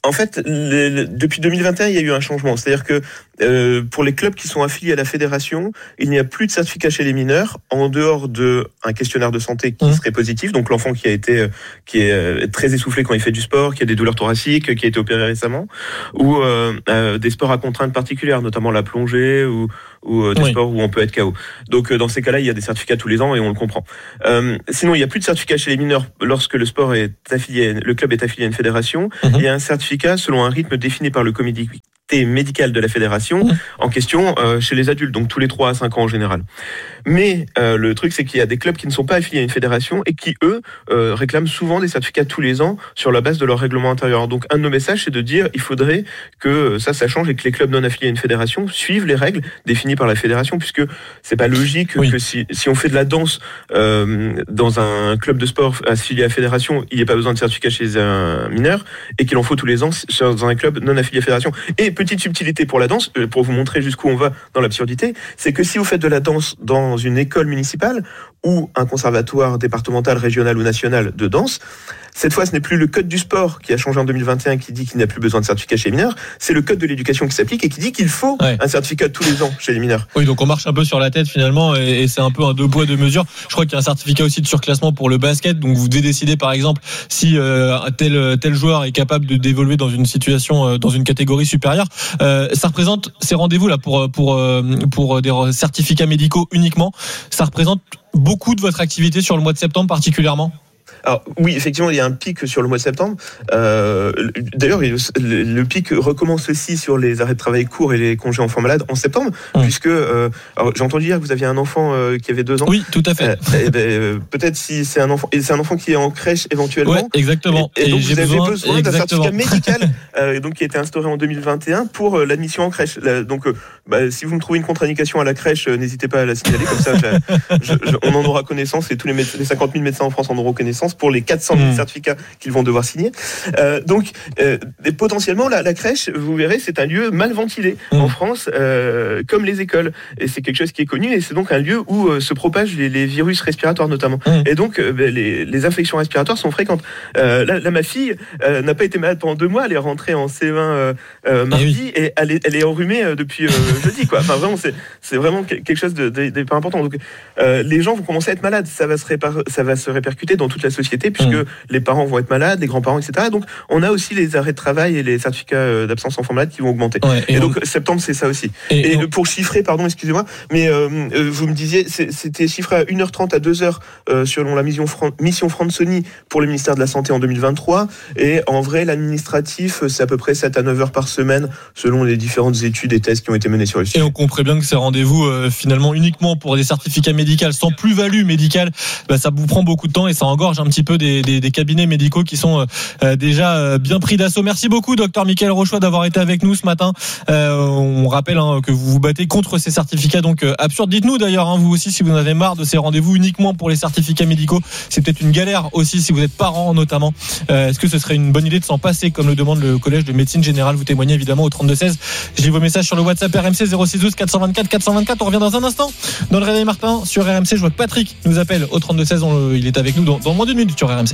En fait, le, le, depuis deux mille vingt et un, il y a eu un changement. C'est-à-dire que euh, pour les clubs qui sont affiliés à la fédération, il n'y a plus de certificat chez les mineurs en dehors d'un questionnaire de santé qui mmh. serait positif. Donc l'enfant qui a été, qui est très essoufflé quand il fait du sport, qui a des douleurs thoraciques, qui a été opéré récemment, ou euh, euh, des sports à contraintes particulières, notamment la plongée ou ou euh, des oui. sports où on peut être K O. Donc euh, dans ces cas-là, il y a des certificats tous les ans et on le comprend. Euh, sinon, il n'y a plus de certificat chez les mineurs lorsque le sport est affilié, le club est affilié à une fédération. Mmh. Il y a un certificat selon un rythme défini par le comité médical de la fédération mmh. en question euh, chez les adultes, donc tous les trois à cinq ans en général. Mais euh, le truc, c'est qu'il y a des clubs qui ne sont pas affiliés à une fédération et qui, eux, euh, réclament souvent des certificats tous les ans sur la base de leur règlement intérieur. Donc un de nos messages, c'est de dire il faudrait que ça, ça change et que les clubs non affiliés à une fédération suivent les règles définies par la fédération, puisque c'est pas logique oui. que si, si on fait de la danse euh, dans un club de sport affilié à la fédération, il n'y ait pas besoin de certificat chez un mineur et qu'il en faut tous les ans dans un club non affilié à la fédération. Et petite subtilité pour la danse, pour vous montrer jusqu'où on va dans l'absurdité, c'est que si vous faites de la danse dans une école municipale ou un conservatoire départemental, régional ou national de danse, cette fois, ce n'est plus le code du sport qui a changé en deux mille vingt et un qui dit qu'il n'y a plus besoin de certificat chez les mineurs, c'est le code de l'éducation qui s'applique et qui dit qu'il faut ouais. un certificat tous les ans chez les mineurs. Oui, donc on marche un peu sur la tête finalement et, et c'est un peu un deux poids deux mesures. Je crois qu'il y a un certificat aussi de surclassement pour le basket, donc vous devez décider par exemple si euh, tel tel joueur est capable de d'évoluer dans une situation, euh, dans une catégorie supérieure. Euh, ça représente ces rendez-vous là pour pour pour des certificats médicaux uniquement. Ça représente beaucoup de votre activité sur le mois de septembre particulièrement. Alors oui, effectivement, il y a un pic sur le mois de septembre. Euh, d'ailleurs, le, le pic recommence aussi sur les arrêts de travail courts et les congés enfants malades en septembre, mmh. puisque euh, alors, j'ai entendu dire que vous aviez un enfant euh, qui avait deux ans. Oui, tout à fait. Euh, et ben, peut-être si c'est un enfant, et c'est un enfant qui est en crèche éventuellement. Ouais, exactement. Et, et donc et vous j'ai avez besoin, besoin d'un certificat médical, euh, donc qui a été instauré en deux mille vingt et un pour euh, l'admission en crèche. Là, donc, euh, bah, si vous me trouvez une contre-indication à la crèche, euh, n'hésitez pas à la signaler, comme ça, je, je, je, on en aura connaissance et tous les, méde- les cinquante mille médecins en France en auront connaissance pour les quatre cent mille mmh. certificats qu'ils vont devoir signer. Euh, donc, euh, et potentiellement, la, la crèche, vous verrez, c'est un lieu mal ventilé mmh. en France, euh, comme les écoles. Et c'est quelque chose qui est connu, et c'est donc un lieu où euh, se propagent les, les virus respiratoires notamment. Mmh. Et donc, euh, les, les infections respiratoires sont fréquentes. Euh, là, là, ma fille euh, n'a pas été malade pendant deux mois, elle est rentrée en C E un euh, euh, mardi, et, oui. et elle, est, elle est enrhumée euh, depuis euh, jeudi, quoi. Enfin, vraiment, c'est, c'est vraiment quelque chose de, de, de pas important. Donc, euh, les gens vont commencer à être malades. Ça va se, répar- ça va se répercuter dans toute la société, puisque mmh. les parents vont être malades, les grands-parents, et cetera. Donc, on a aussi les arrêts de travail et les certificats d'absence enfant malade qui vont augmenter. Ouais, et, et donc, on... septembre, c'est ça aussi. Et, et on... pour chiffrer, pardon, excusez-moi, mais euh, vous me disiez, c'est, c'était chiffré à une heure trente à deux heures euh, selon la mission, Fran- mission Franconi pour le ministère de la Santé en deux mille vingt-trois. Et en vrai, l'administratif, c'est à peu près sept à neuf heures par semaine selon les différentes études et tests qui ont été menés sur le sujet. Et on comprend bien que ces rendez-vous, euh, finalement, uniquement pour des certificats médicaux sans plus-value médicale, bah, ça vous prend beaucoup de temps et ça engorge un petit peu des, des, des cabinets médicaux qui sont euh, déjà euh, bien pris d'assaut. Merci beaucoup, docteur Mickaël Rochois, d'avoir été avec nous ce matin. Euh, on rappelle hein, que vous vous battez contre ces certificats donc euh, absurdes. Dites-nous d'ailleurs, hein, vous aussi, si vous en avez marre de ces rendez-vous uniquement pour les certificats médicaux. C'est peut-être une galère aussi si vous êtes parent notamment. Euh, est-ce que ce serait une bonne idée de s'en passer comme le demande le Collège de médecine générale? Vous témoignez évidemment au trente-deux seize. Je lis vos messages sur le WhatsApp R M C zéro six douze quatre cent vingt-quatre quatre cent vingt-quatre. On revient dans un instant dans le Réveil Martin sur R M C. Je vois que Patrick nous appelle au trente-deux seize. On, il est avec nous dans, dans moins d'une minute sur R M C.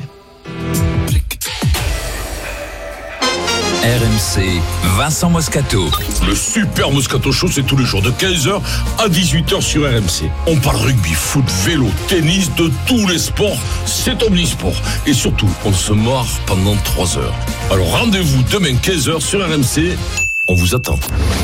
R M C, Vincent Moscato. Le super Moscato Show, c'est tous les jours de quinze heures à dix-huit heures sur R M C. On parle rugby, foot, vélo, tennis, de tous les sports. C'est omnisport. Et surtout, on se marre pendant trois heures. Alors rendez-vous demain quinze heures sur R M C. On vous attend.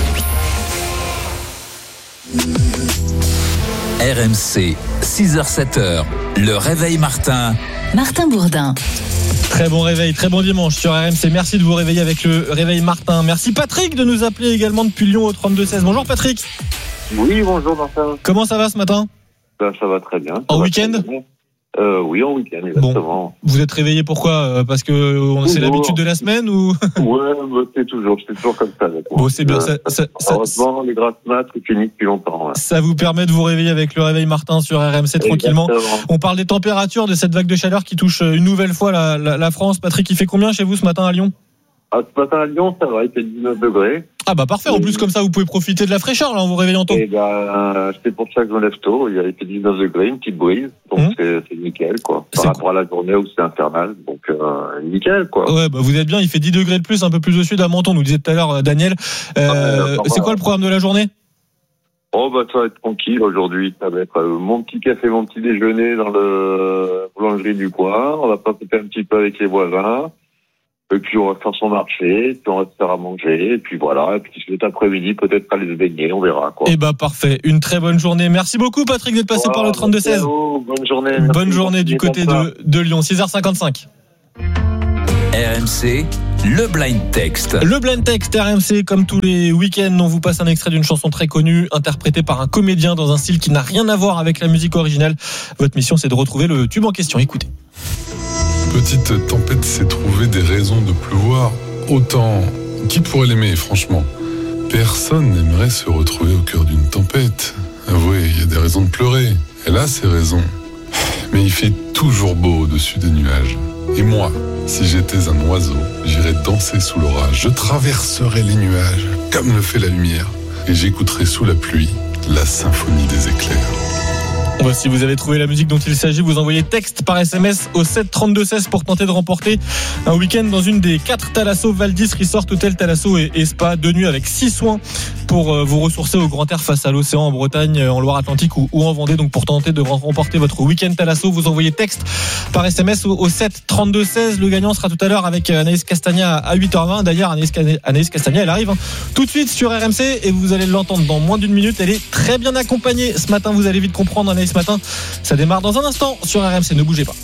R M C, six heures sept heures. Le Réveil Martin. Martin Bourdin. Très bon réveil, très bon dimanche sur R M C. Merci de vous réveiller avec le Réveil Martin. Merci Patrick de nous appeler également depuis Lyon au trente-deux seize. Bonjour Patrick. Oui, bonjour Martin. Comment ça va ce matin? Ben, ça va très bien. En week-end? Euh, oui, en week-end, exactement. Bon. Vous êtes réveillé pourquoi? Parce que c'est l'habitude de la semaine ou? Ouais, bah, c'est toujours, c'est toujours comme ça. Bon, c'est bien. Euh, ça, ça, heureusement, ça, les grasses maths finissent depuis longtemps. Ouais. Ça vous permet de vous réveiller avec le Réveil Martin sur R M C tranquillement. Exactement. On parle des températures, de cette vague de chaleur qui touche une nouvelle fois la, la, la France. Patrick, il fait combien chez vous ce matin à Lyon? Ah, ce matin à Lyon, ça va, il fait dix-neuf degrés. Ah bah parfait, en plus comme ça vous pouvez profiter de la fraîcheur là en vous réveillant tôt. Et ben, c'est pour ça que je me lève tôt, il y a été dix-neuf degrés, une petite brise, donc mmh. c'est, c'est nickel quoi. Par c'est rapport cool. à la journée où c'est infernal, donc euh, nickel quoi. Ouais bah vous êtes bien, il fait dix degrés de plus un peu plus au sud à Menton, nous disait tout à l'heure Daniel. Euh, ah, ouais, c'est quoi le programme de la journée? Oh bah ça va être tranquille aujourd'hui, ça va être euh, mon petit café, mon petit déjeuner dans le boulangerie du coin, on va papoter un petit peu avec les voisins. Et puis on va faire son marché, puis on va se faire à manger, et puis voilà, et puis cet après-midi peut-être aller se baigner, on verra quoi. Eh bah parfait, une très bonne journée. Merci beaucoup Patrick d'être passé voilà, par le trente-deux seize. Bonne journée. Bonne journée du côté de, de Lyon, six heures cinquante-cinq. R M C, le blind text. Le blind text R M C, comme tous les week-ends, on vous passe un extrait d'une chanson très connue, interprétée par un comédien dans un style qui n'a rien à voir avec la musique originale. Votre mission, c'est de retrouver le tube en question. Écoutez. Petite tempête s'est trouvé des raisons de pleuvoir. Autant, qui pourrait l'aimer, franchement? Personne n'aimerait se retrouver au cœur d'une tempête. Avouez, il y a des raisons de pleurer. Elle a ses raisons. Mais il fait toujours beau au-dessus des nuages. Et moi, si j'étais un oiseau, j'irais danser sous l'orage. Je traverserais les nuages, comme le fait la lumière. Et j'écouterais sous la pluie la symphonie des éclairs. Bon, si vous avez trouvé la musique dont il s'agit, vous envoyez texte par S M S au sept trente-deux seize pour tenter de remporter un week-end dans une des quatre Thalasso Valdis Resort Hôtel Thalasso et, et Spa, deux nuits avec six soins pour euh, vous ressourcer au grand air face à l'océan en Bretagne, en Loire-Atlantique ou, ou en Vendée. Donc pour tenter de remporter votre week-end Thalasso, vous envoyez texte par S M S au, au sept trente-deux seize. Le gagnant sera tout à l'heure avec Anaïs Castagna à huit heures vingt. D'ailleurs, Anaïs, Anaïs Castagna, elle arrive hein, tout de suite sur R M C et vous allez l'entendre dans moins d'une minute. Elle est très bien accompagnée ce matin. Vous allez vite comprendre, Anaïs, ce matin. Ça démarre dans un instant sur R M C, ne bougez pas.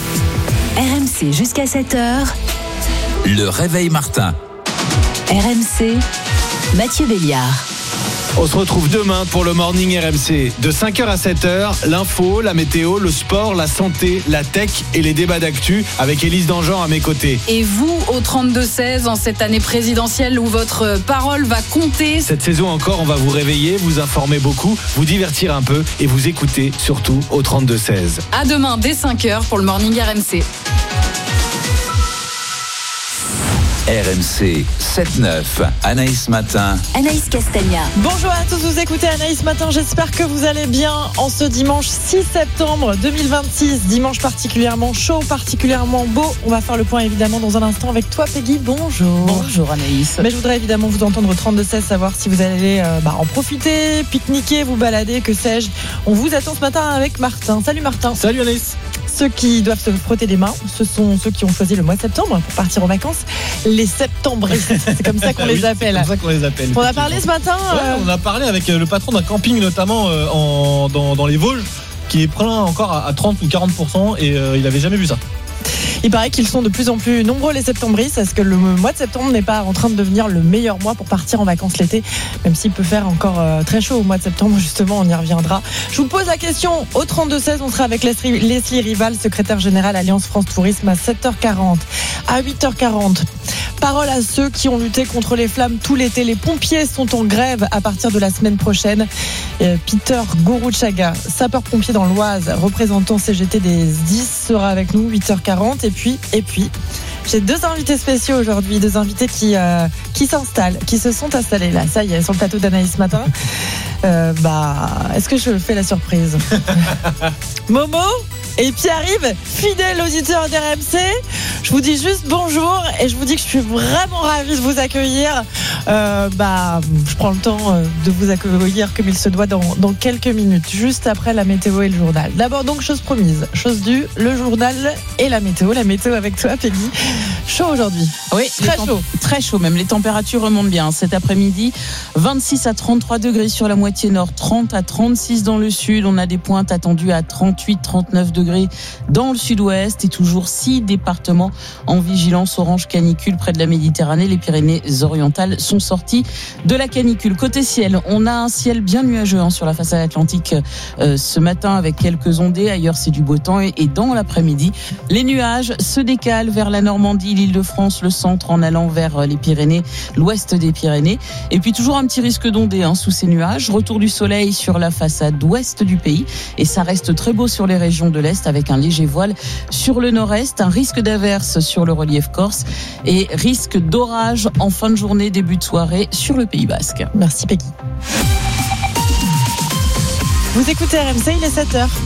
R M C jusqu'à sept heures. Le réveil Martin. R M C, Mathieu Béliard. On se retrouve demain pour le Morning R M C. De cinq heures à sept heures, l'info, la météo, le sport, la santé, la tech et les débats d'actu avec Élise Dangean à mes côtés. Et vous, au trente-deux seize, en cette année présidentielle où votre parole va compter. Cette saison encore, on va vous réveiller, vous informer beaucoup, vous divertir un peu et vous écouter surtout au trente-deux seize. À demain dès cinq heures pour le Morning R M C. R M C sept neuf, Anaïs Matin. Anaïs Castagna. Bonjour à tous, vous écoutez Anaïs Matin, j'espère que vous allez bien en ce dimanche six septembre deux mille vingt-six, dimanche particulièrement chaud, particulièrement beau. On va faire le point évidemment dans un instant avec toi Peggy, bonjour. Bonjour Anaïs. Mais je voudrais évidemment vous entendre au trente-deux seize, savoir si vous allez euh, bah, en profiter, pique-niquer, vous balader, que sais-je. On vous attend ce matin avec Martin. Salut Martin. Salut Anaïs. Ceux qui doivent se frotter les mains, ce sont ceux qui ont choisi le mois de septembre pour partir en vacances. Les septembristes, c'est comme ça qu'on oui, les appelle. C'est comme ça qu'on les appelle. On a parlé ce matin. Ouais, euh... On a parlé avec le patron d'un camping notamment euh, en, dans, dans les Vosges, qui est plein encore à, à trente ou quarante pour cent et euh, il n'avait jamais vu ça. Il paraît qu'ils sont de plus en plus nombreux les septembristes. Est-ce que le mois de septembre n'est pas en train de devenir le meilleur mois pour partir en vacances l'été, même s'il peut faire encore euh, très chaud au mois de septembre, justement, on y reviendra. Je vous pose la question au trente-deux seize, on sera avec Leslie, Leslie Rival, secrétaire générale Alliance France Tourisme à sept heures quarante. À huit heures quarante, parole à ceux qui ont lutté contre les flammes tout l'été. Les pompiers sont en grève à partir de la semaine prochaine. Euh, Peter Gourouchaga, sapeur-pompier dans l'Oise, représentant C G T des S D I S, sera avec nous huit heures quarante. Et puis, et puis, j'ai deux invités spéciaux aujourd'hui, deux invités qui, euh, qui s'installent, qui se sont installés là, ça y est, sur le plateau d'Anaïs ce matin. Euh, bah, est-ce que je fais la surprise? Momo et Pierre-Yves, fidèle auditeur d'R M C. Je vous dis juste bonjour et je vous dis que je suis vraiment ravie de vous accueillir. Euh, bah, je prends le temps de vous accueillir comme il se doit dans, dans quelques minutes, juste après la météo et le journal. D'abord donc, chose promise, chose due, le journal et la météo. La météo avec toi, Peggy. Chaud aujourd'hui. Oui, très temp- chaud. Très chaud même. Les températures remontent bien. Cet après-midi, vingt-six à trente-trois degrés sur la moitié nord, trente à trente-six dans le sud. On a des pointes attendues à trente-huit, trente-neuf degrés dans le sud-ouest et toujours six départements en vigilance orange canicule près de la Méditerranée. Les Pyrénées-Orientales sont sorties de la canicule. Côté ciel, on a un ciel bien nuageux hein, sur la façade atlantique euh, ce matin avec quelques ondées. Ailleurs, c'est du beau temps et, et dans l'après-midi, les nuages se décalent vers la Normandie, l'Île-de-France, le centre en allant vers les Pyrénées, l'ouest des Pyrénées. Et puis toujours un petit risque d'ondées hein, sous ces nuages. Retour du soleil sur la façade ouest du pays et ça reste très beau sur les régions de l'Est. sud-est avec un léger voile sur le nord-est, un risque d'averse sur le relief corse et risque d'orage en fin de journée, début de soirée sur le Pays Basque. Merci Peggy. Vous écoutez R M C, il est sept heures.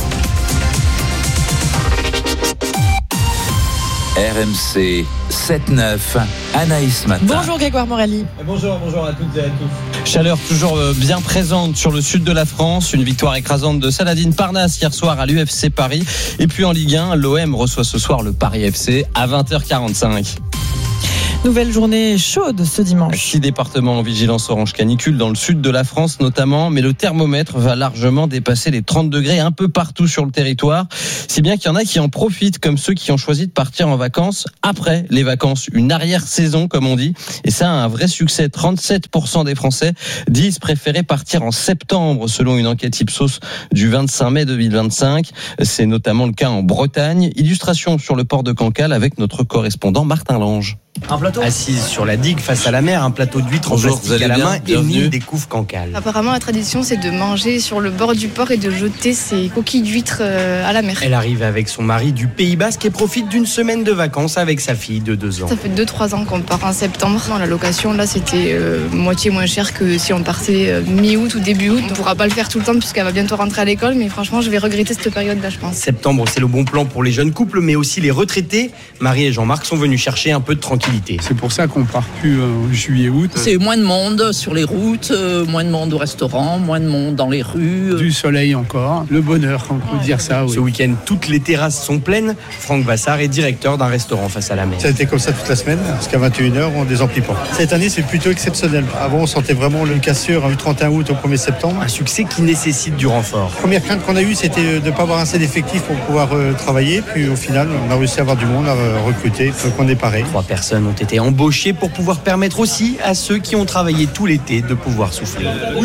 R M C sept neuf, Anaïs Matin. Bonjour Grégoire Morelli. Bonjour, bonjour à toutes et à tous. Chaleur toujours bien présente sur le sud de la France. Une victoire écrasante de Saladin Parnasse hier soir à l'U F C Paris. Et puis en Ligue un, l'O M reçoit ce soir le Paris F C à vingt heures quarante-cinq. Nouvelle journée chaude ce dimanche. Six départements en vigilance orange canicule dans le sud de la France notamment, mais le thermomètre va largement dépasser les trente degrés un peu partout sur le territoire. Si bien qu'il y en a qui en profitent, comme ceux qui ont choisi de partir en vacances après les vacances. Une arrière-saison, comme on dit. Et ça a un vrai succès. trente-sept pour cent des Français disent préférer partir en septembre, selon une enquête Ipsos du vingt-cinq mai deux mille vingt-cinq. C'est notamment le cas en Bretagne. Illustration sur le port de Cancale avec notre correspondant Martin Lange. Un plateau assise sur la digue face à la mer, un plateau d'huîtres en plastique à la main et mine découvre Cancale. Apparemment, la tradition, c'est de manger sur le bord du port et de jeter ses coquilles d'huîtres à la mer. Elle arrive avec son mari du Pays Basque et profite d'une semaine de vacances avec sa fille de deux ans. Ça fait deux trois ans qu'on part en septembre. La location, là, c'était euh, moitié moins cher que si on partait euh, mi-août ou début août. On ne pourra pas le faire tout le temps puisqu'elle va bientôt rentrer à l'école, mais franchement, je vais regretter cette période-là, je pense. Septembre, c'est le bon plan pour les jeunes couples, mais aussi les retraités. Marie et Jean-Marc sont venus chercher un peu de tranquillité. C'est pour ça qu'on part plus en juillet-août. C'est moins de monde sur les routes, euh, moins de monde au restaurant, moins de monde dans les rues. Du soleil encore, le bonheur, on peut ouais, dire ça. Oui. Ce week-end, toutes les terrasses sont pleines. Franck Vassard est directeur d'un restaurant face à la mer. Ça a été comme ça toute la semaine, parce qu'à vingt et une heures, on désemplit pas. Cette année, c'est plutôt exceptionnel. Avant, on sentait vraiment le cassure du trente et un août au premier septembre. Un succès qui nécessite du renfort. La première crainte qu'on a eue, c'était de ne pas avoir assez d'effectifs pour pouvoir euh, travailler. Puis au final, on a réussi à avoir du monde, à euh, recruter, donc on est paré. Trois personnes ont été embauchées pour pouvoir permettre aussi à ceux qui ont travaillé tout l'été de pouvoir souffler.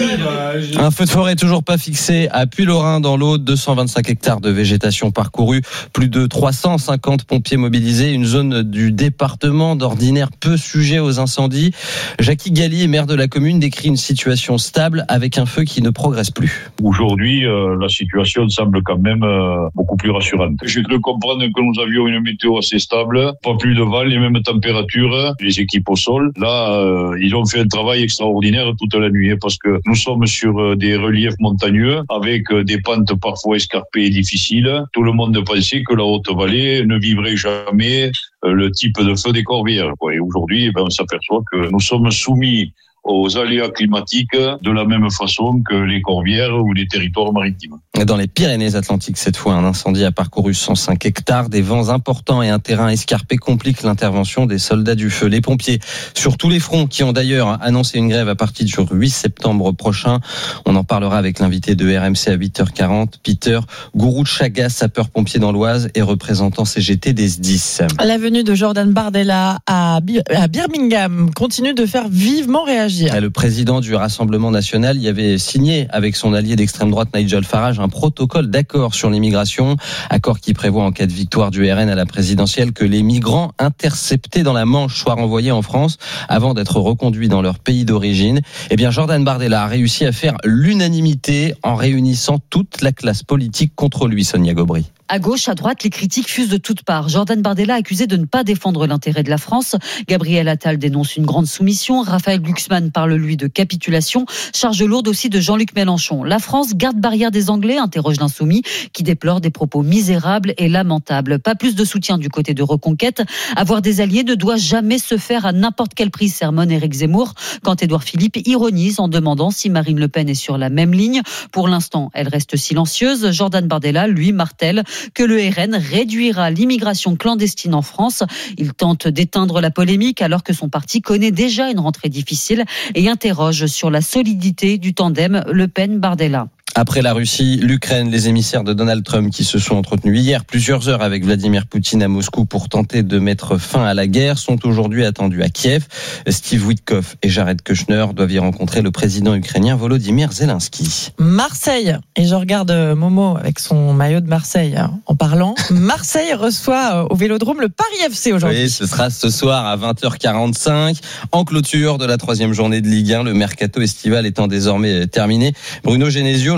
Un feu de forêt toujours pas fixé à Puylaurens dans l'Aude, deux cent vingt-cinq hectares de végétation parcourus, plus de trois cent cinquante pompiers mobilisés, une zone du département d'ordinaire peu sujet aux incendies. Jackie Galli, maire de la commune, décrit une situation stable avec un feu qui ne progresse plus. Aujourd'hui, euh, la situation semble quand même euh, beaucoup plus rassurante. J'ai cru comprendre que nous avions une météo assez stable, pas plus de vent, les mêmes températures, les équipes au sol. Là, euh, ils ont fait un travail extraordinaire toute la nuit, parce que nous sommes sur des reliefs montagneux, avec des pentes parfois escarpées et difficiles. Tout le monde pensait que la Haute-Vallée ne vivrait jamais le type de feu des Corbières. Et aujourd'hui, ben, on s'aperçoit que nous sommes soumis aux aléas climatiques de la même façon que les Corbières ou les territoires maritimes. Dans les Pyrénées-Atlantiques, cette fois, un incendie a parcouru cent cinq hectares. Des vents importants et un terrain escarpé compliquent l'intervention des soldats du feu. Les pompiers, sur tous les fronts, qui ont d'ailleurs annoncé une grève à partir du huit septembre prochain. On en parlera avec l'invité de R M C à huit heures quarante, Peter Gourou-Chagas, sapeur-pompier dans l'Oise et représentant C G T des S D I S. La venue de Jordan Bardella à Birmingham continue de faire vivement réagir. Le président du Rassemblement national y avait signé avec son allié d'extrême droite Nigel Farage un protocole d'accord sur l'immigration, accord qui prévoit en cas de victoire du R N à la présidentielle que les migrants interceptés dans la Manche soient renvoyés en France avant d'être reconduits dans leur pays d'origine. Eh bien, Jordan Bardella a réussi à faire l'unanimité en réunissant toute la classe politique contre lui, Sonia Gobry. À gauche, à droite, les critiques fusent de toutes parts. Jordan Bardella accusé de ne pas défendre l'intérêt de la France. Gabriel Attal dénonce une grande soumission. Raphaël Glucksmann parle, lui, de capitulation. Charge lourde aussi de Jean-Luc Mélenchon. La France garde barrière des Anglais, interroge l'insoumis, qui déplore des propos misérables et lamentables. Pas plus de soutien du côté de Reconquête. Avoir des alliés ne doit jamais se faire à n'importe quel prix, sermonne Éric Zemmour, quand Édouard Philippe ironise en demandant si Marine Le Pen est sur la même ligne. Pour l'instant, elle reste silencieuse. Jordan Bardella, lui, martèle que le R N réduira l'immigration clandestine en France. Il tente d'éteindre la polémique alors que son parti connaît déjà une rentrée difficile et interroge sur la solidité du tandem Le Pen-Bardella. Après la Russie, l'Ukraine, les émissaires de Donald Trump qui se sont entretenus hier plusieurs heures avec Vladimir Poutine à Moscou pour tenter de mettre fin à la guerre sont aujourd'hui attendus à Kiev. Steve Witkoff et Jared Kushner doivent y rencontrer le président ukrainien Volodymyr Zelensky. Marseille, et je regarde Momo avec son maillot de Marseille hein, en parlant. Marseille reçoit au Vélodrome le Paris F C aujourd'hui. Oui, ce sera ce soir à vingt heures quarante-cinq en clôture de la troisième journée de Ligue un, le mercato estival étant désormais terminé. Bruno Genesio,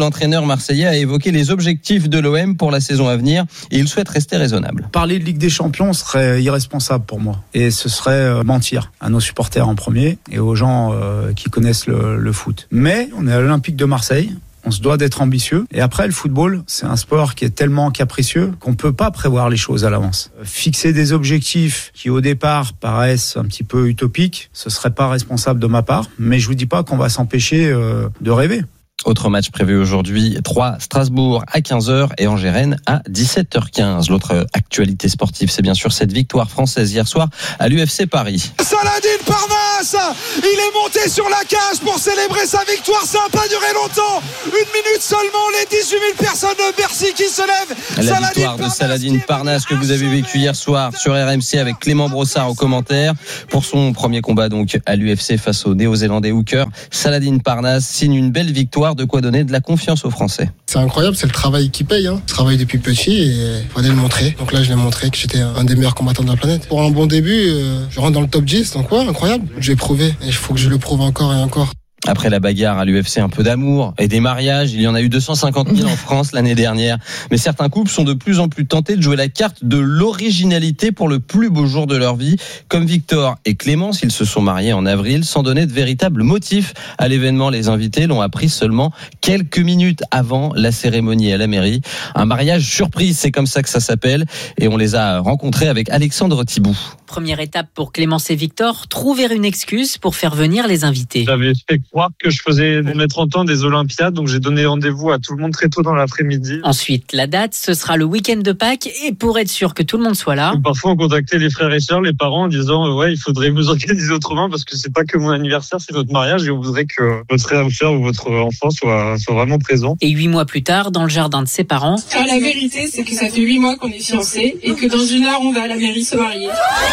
l'entraîneur marseillais a évoqué les objectifs de l'O M pour la saison à venir et il souhaite rester raisonnable. Parler de Ligue des Champions serait irresponsable pour moi et ce serait mentir à nos supporters en premier et aux gens euh, qui connaissent le, le foot. Mais on est à l'Olympique de Marseille. On se doit d'être ambitieux. Et après, le football, c'est un sport qui est tellement capricieux qu'on peut pas prévoir les choses à l'avance. Fixer des objectifs qui, au départ, paraissent un petit peu utopiques, ce serait pas responsable de ma part. Mais je vous dis pas qu'on va s'empêcher euh, de rêver. Autre match prévu aujourd'hui, trois Strasbourg à quinze heures et Angers-Rennes à dix-sept heures quinze. L'autre actualité sportive, c'est bien sûr cette victoire française hier soir à l'U F C Paris. Saladin Parnasse, il est monté sur la cage pour célébrer sa victoire, ça n'a pas duré longtemps, une minute seulement, les dix-huit mille personnes de Bercy qui se lèvent. La Saladin victoire de Saladin Parnasse que vous avez vécu hier soir sur R M C avec Clément Brossard au commentaire pour son premier combat donc à l'U F C face au néo-zélandais Hooker. Saladin Parnasse signe une belle victoire, de quoi donner de la confiance aux Français. C'est incroyable, c'est le travail qui paye. Hein. Je travaille depuis petit et il fallait le montrer. Donc là, je l'ai montré que j'étais un des meilleurs combattants de la planète. Pour un bon début, euh, je rentre dans le top dix, donc ouais, incroyable. Je vais prouver et il faut que je le prouve encore et encore. Après la bagarre à l'U F C, un peu d'amour et des mariages. Il y en a eu deux cent cinquante mille en France l'année dernière. Mais certains couples sont de plus en plus tentés de jouer la carte de l'originalité pour le plus beau jour de leur vie. Comme Victor et Clémence, ils se sont mariés en avril sans donner de véritable motif à l'événement. Les invités l'ont appris seulement quelques minutes avant la cérémonie à la mairie. Un mariage surprise, c'est comme ça que ça s'appelle. Et on les a rencontrés avec Alexandre Thibout. Première étape pour Clémence et Victor, trouver une excuse pour faire venir les invités. J'avais fait croire que je faisais pour mes trente ans des Olympiades, donc j'ai donné rendez-vous à tout le monde très tôt dans l'après-midi. Ensuite, la date, ce sera le week-end de Pâques, et pour être sûr que tout le monde soit là. Donc, parfois, on contactait les frères et sœurs, les parents, en disant euh, ouais, il faudrait vous organiser autrement parce que c'est pas que mon anniversaire, c'est votre mariage et on voudrait que votre frère ou sœur ou votre enfant soit, soit vraiment présent. Et huit mois plus tard, dans le jardin de ses parents. Ah, la vérité, c'est que ça fait huit mois qu'on est fiancés et que dans une heure, on va à la mairie se marier.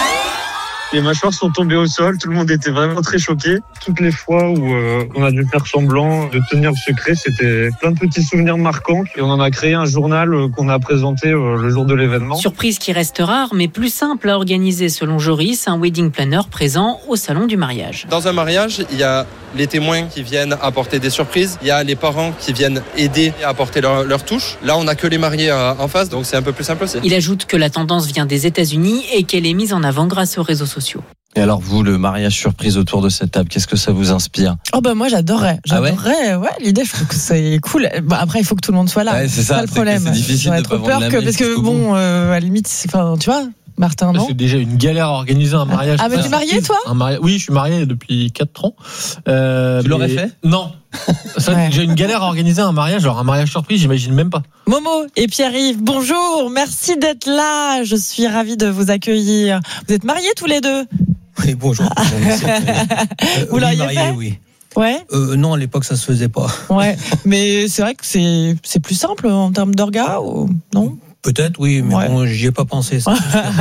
Les mâchoires sont tombées au sol, tout le monde était vraiment très choqué. Toutes les fois où euh, on a dû faire semblant de tenir le secret, c'était plein de petits souvenirs marquants. Et on en a créé un journal euh, qu'on a présenté euh, le jour de l'événement. Surprise qui reste rare, mais plus simple à organiser selon Joris, un wedding planner présent au salon du mariage. Dans un mariage, il y a les témoins qui viennent apporter des surprises, il y a les parents qui viennent aider à apporter leur, leur touche. Là, on n'a que les mariés euh, en face, donc c'est un peu plus simple aussi. Il ajoute que la tendance vient des États-Unis et qu'elle est mise en avant grâce aux réseaux sociaux. Et alors vous, le mariage surprise autour de cette table, qu'est-ce que ça vous inspire ? Oh bah moi j'adorerais, j'adorerais. Ah ouais, ouais, l'idée je trouve que c'est cool. Bah après il faut que tout le monde soit là. Ouais, c'est ça, pas le problème. C'est difficile J'aurais de trop pas peur vendre que la parce que bon, euh, à la limite, c'est, enfin tu vois. Martin, non ? C'est déjà une galère à organiser un mariage. Ah, mais t'es marié, toi ? un mari... Oui, je suis marié depuis quatre ans. Euh, tu mais... l'aurais fait ? Non. Ça, ouais. J'ai une galère à organiser un mariage. Alors, un mariage surprise, j'imagine même pas. Momo et Pierre-Yves, bonjour. Merci d'être là. Je suis ravie de vous accueillir. Vous êtes mariés tous les deux ? Oui, bonjour. euh, vous l'auriez marié, fait ? Oui. Ouais. Euh, non, à l'époque, ça se faisait pas. Ouais. Mais c'est vrai que c'est, c'est plus simple en termes d'orga ou non ? Peut-être, oui, mais ouais. Bon, j'y ai pas pensé. Ça.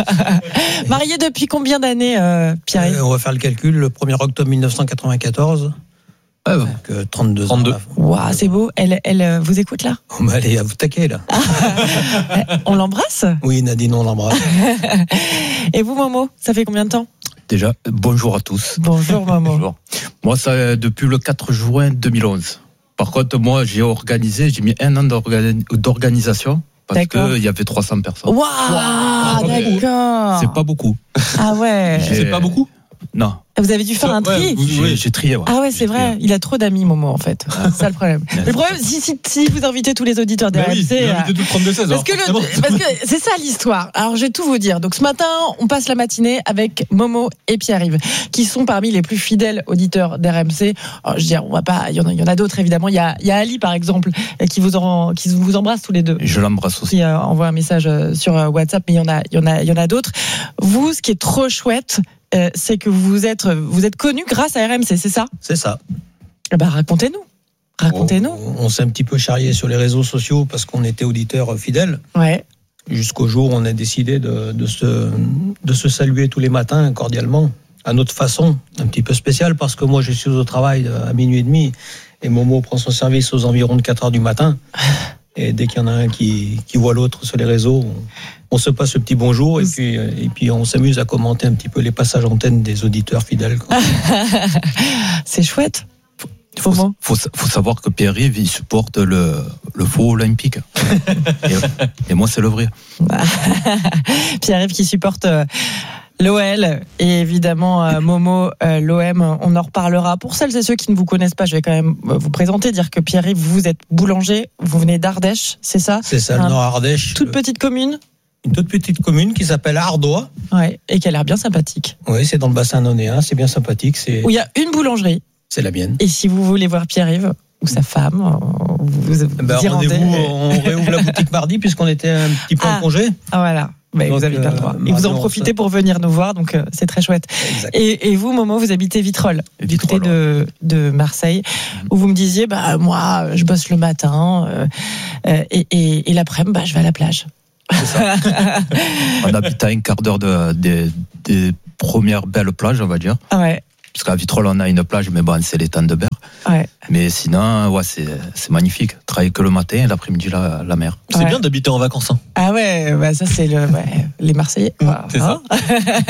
Marié depuis combien d'années, euh, Pierre ? euh, On va faire le calcul. Le premier octobre mille neuf cent quatre-vingt-quatorze. Ah bon. Donc, euh, trente-deux, trente-deux ans. Waouh, c'est beau. Elle, elle euh, vous écoute là ? Oh, bah, allez, à vous taquer là. On l'embrasse ? Oui, Nadine, on l'embrasse. Et vous, Momo, ça fait combien de temps ? Déjà, bonjour à tous. Bonjour, Momo. Bonjour. Moi, ça depuis le quatre juin deux mille onze. Par contre, moi, j'ai organisé, j'ai mis un an d'organi- d'organisation. Parce qu'il y avait trois cents personnes. Waouh, wow, d'accord. C'est pas beaucoup. Ah ouais. J'ai... C'est pas beaucoup ? Non. Vous avez dû faire un tri. Ouais, vous, j'ai, j'ai trié. Ouais. Ah ouais, c'est vrai. Il a trop d'amis, Momo, en fait. C'est ça le problème. Le problème, si, si, si vous invitez tous les auditeurs des R M C. Oui, invitez tout le trente-deux seize. Parce, que le, parce que c'est ça l'histoire. Alors, je vais tout vous dire. Donc, ce matin, on passe la matinée avec Momo et Pierre-Yves, qui sont parmi les plus fidèles auditeurs d'R M C. Alors, je veux dire, on va pas. Il y en a, il y en a d'autres, évidemment. Il y a, il y a Ali, par exemple, qui vous, en, qui vous embrasse tous les deux. Je l'embrasse aussi. Qui euh, envoie un message sur WhatsApp, mais il y en a, il y en a, il y en a d'autres. Vous, ce qui est trop chouette, Euh, c'est que vous êtes, vous êtes connu grâce à R M C, c'est ça ? C'est ça. Eh ben, racontez-nous. Racontez-nous. On, on s'est un petit peu charrié sur les réseaux sociaux parce qu'on était auditeurs fidèles. Ouais. Jusqu'au jour où on a décidé de, de, se, de se saluer tous les matins cordialement, à notre façon, un petit peu spéciale parce que moi je suis au travail à minuit et demi et Momo prend son service aux environs de quatre heures du matin. Et dès qu'il y en a un qui, qui voit l'autre sur les réseaux, on, on se passe le petit bonjour et puis, et puis on s'amuse à commenter un petit peu les passages antennes des auditeurs fidèles. Quoi. C'est chouette. Il faut, faut, faut savoir que Pierre-Yves, il supporte le, le faux olympique. et, et moi, c'est le vrai. Pierre-Yves qui supporte l'O L et évidemment euh, Momo, euh, l'O M, on en reparlera. Pour celles et ceux qui ne vous connaissent pas, je vais quand même vous présenter, dire que Pierre-Yves, vous êtes boulanger, vous venez d'Ardèche, c'est ça ? C'est ça, le Nord-Ardèche. Toute petite commune ? Une toute petite commune qui s'appelle Ardois. Ouais, et qui a l'air bien sympathique. Oui, c'est dans le bassin nonéen, c'est bien sympathique. C'est... Où il y a une boulangerie. C'est la mienne. Et si vous voulez voir Pierre-Yves ou sa femme, vous vous ben, y rendez-vous, rendez. On réouvre la boutique mardi puisqu'on était un petit peu ah, en congé. Ah voilà. Mais donc, vous avez bien le droit. Et vous en profitez pour venir nous voir, donc euh, c'est très chouette. Et, et vous, Momo, vous habitez Vitrolles, du côté de, de Marseille, où vous me disiez, bah moi, je bosse le matin euh, et, et, et l'après-midi, bah, je vais à la plage. C'est ça. On habite à un quart d'heure de, de, des premières belles plages, on va dire. Ah ouais. Parce qu'à Vitrolles, on a une plage, mais bon, c'est l'étang de Berre. Ouais. Mais sinon, ouais, c'est, c'est magnifique. Travailler que le matin et l'après-midi, la, la mer. C'est ouais. bien d'habiter en vacances. Hein. Ah ouais, bah ça, c'est le, ouais, les Marseillais. Mmh, bah, c'est hein ça.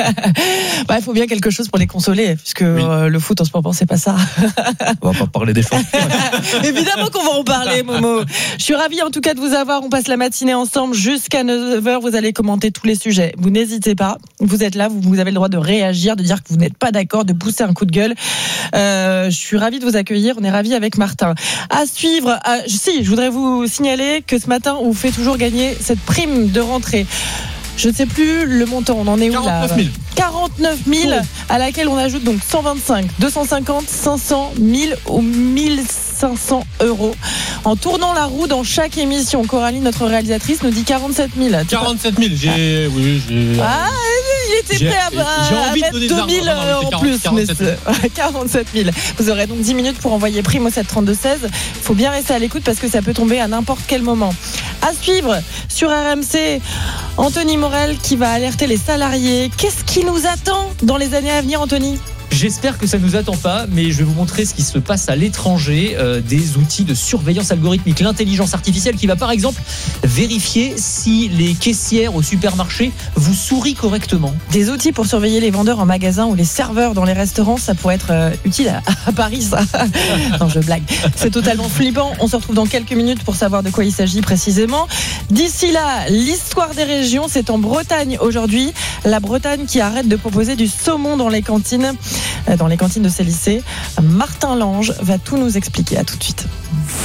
Bah, il faut bien quelque chose pour les consoler, puisque oui. euh, le foot, en ce moment, c'est pas ça. On va pas parler des choses. Évidemment qu'on va en parler, Momo. Je suis ravie, en tout cas, de vous avoir. On passe la matinée ensemble jusqu'à neuf heures. Vous allez commenter tous les sujets. Vous n'hésitez pas. Vous êtes là. Vous, vous avez le droit de réagir, de dire que vous n'êtes pas d'accord, de pousser un coup de gueule. Euh, je suis ravie de vous accueillir. On est ravis avec Martin. À suivre, à, si, je voudrais vous signaler que ce matin, on vous fait toujours gagner cette prime de rentrée. Je ne sais plus le montant, on en est où là ? quarante-neuf mille. quarante-neuf mille, à laquelle on ajoute donc cent vingt-cinq, deux cent cinquante, cinq cents, mille ou mille cinq cents euros. En tournant la roue dans chaque émission, Coralie, notre réalisatrice, nous dit quarante-sept mille. quarante-sept mille, j'ai. Ah. Oui, j'ai. Ah, il était j'ai, prêt à, à mettre deux mille en plus. quarante-sept mille. Mais quarante-sept mille. Vous aurez donc dix minutes pour envoyer prime au sept trente-deux seize. Il faut bien rester à l'écoute parce que ça peut tomber à n'importe quel moment. À suivre sur R M C, Anthony Morel qui va alerter les salariés. Qu'est-ce qui nous attend dans les années à venir, Anthony ? J'espère que ça ne nous attend pas, mais je vais vous montrer ce qui se passe à l'étranger, euh, des outils de surveillance algorithmique, l'intelligence artificielle qui va par exemple vérifier si les caissières au supermarché vous sourient correctement. Des outils pour surveiller les vendeurs en magasin ou les serveurs dans les restaurants, ça pourrait être euh, utile à, à Paris, ça. Non, je blague. C'est totalement flippant. On se retrouve dans quelques minutes pour savoir de quoi il s'agit précisément. D'ici là, l'histoire des régions, c'est en Bretagne aujourd'hui. La Bretagne qui arrête de proposer du saumon dans les cantines. Dans les cantines de ces lycées. Martin Lange va tout nous expliquer. À tout de suite.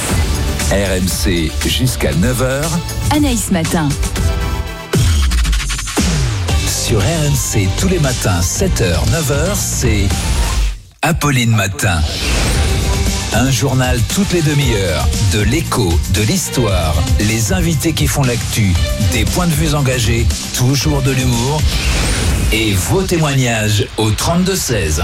R M C jusqu'à neuf heures. Anaïs Matin. Sur R M C tous les matins, sept heures, neuf heures, c'est Apolline Matin. Un journal toutes les demi-heures, de l'écho, de l'histoire, les invités qui font l'actu, des points de vue engagés, toujours de l'humour et vos témoignages au trente-deux seize.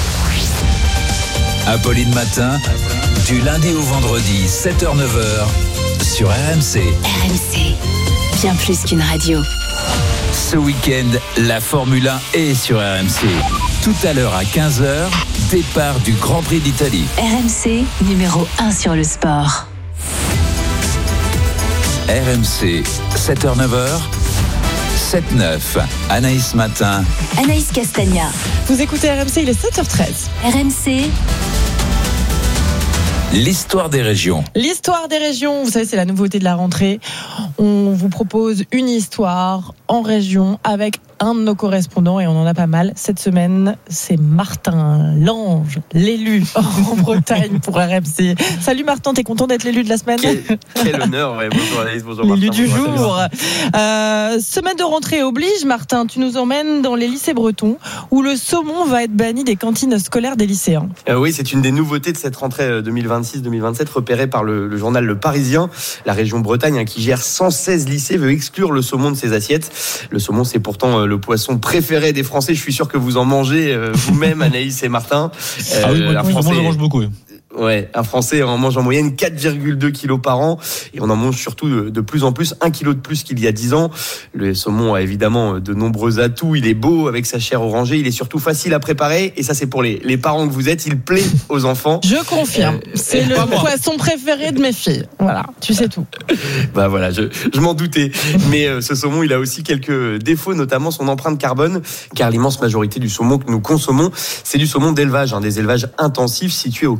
Apolline Matin, du lundi au vendredi, sept heures neuf heures, sur R M C. R M C, bien plus qu'une radio. Ce week-end, la Formule un est sur R M C. Tout à l'heure à quinze heures, départ du Grand Prix d'Italie. R M C, numéro un sur le sport. R M C, sept heures neuf heures. sept neuf, Anaïs Matin. Anaïs Castagna. Vous écoutez R M C, il est sept heures treize. R M C. L'histoire des régions. L'histoire des régions, vous savez, c'est la nouveauté de la rentrée. On vous propose une histoire en région avec un de nos correspondants et on en a pas mal. Cette semaine, c'est Martin Lange, l'élu en Bretagne pour R M C. Salut Martin, t'es content d'être l'élu de la semaine ? Quel, quel honneur, ouais. Bonjour Anaïs, bonjour Martin. L'élu du bonjour jour. Euh, semaine de rentrée oblige, Martin, tu nous emmènes dans les lycées bretons où le saumon va être banni des cantines scolaires des lycéens. Euh, oui, c'est une des nouveautés de cette rentrée deux mille vingt-six deux mille vingt-sept repérée par le, le journal Le Parisien. La région Bretagne, hein, qui gère cent seize lycées, veut exclure le saumon de ses assiettes. Le saumon, c'est pourtant euh, le poisson préféré des Français. Je suis sûr que vous en mangez euh, vous-même, Anaïs et Martin. Euh, ah oui, moi, Français... moi, je mange beaucoup. Oui. Ouais, un Français en mange en moyenne quatre virgule deux kilos par an et on en mange surtout de, de plus en plus, un kilo de plus qu'il y a dix ans. Le saumon a évidemment de nombreux atouts. Il est beau avec sa chair orangée. Il est surtout facile à préparer et ça, c'est pour les, les parents que vous êtes. Il plaît aux enfants. Je confirme. Euh, c'est le poisson préféré de mes filles. Voilà, tu sais tout. Bah voilà, je, je m'en doutais. Mais euh, ce saumon, il a aussi quelques défauts, notamment son empreinte carbone, car l'immense majorité du saumon que nous consommons, c'est du saumon d'élevage, hein, des élevages intensifs situés aux quatre coins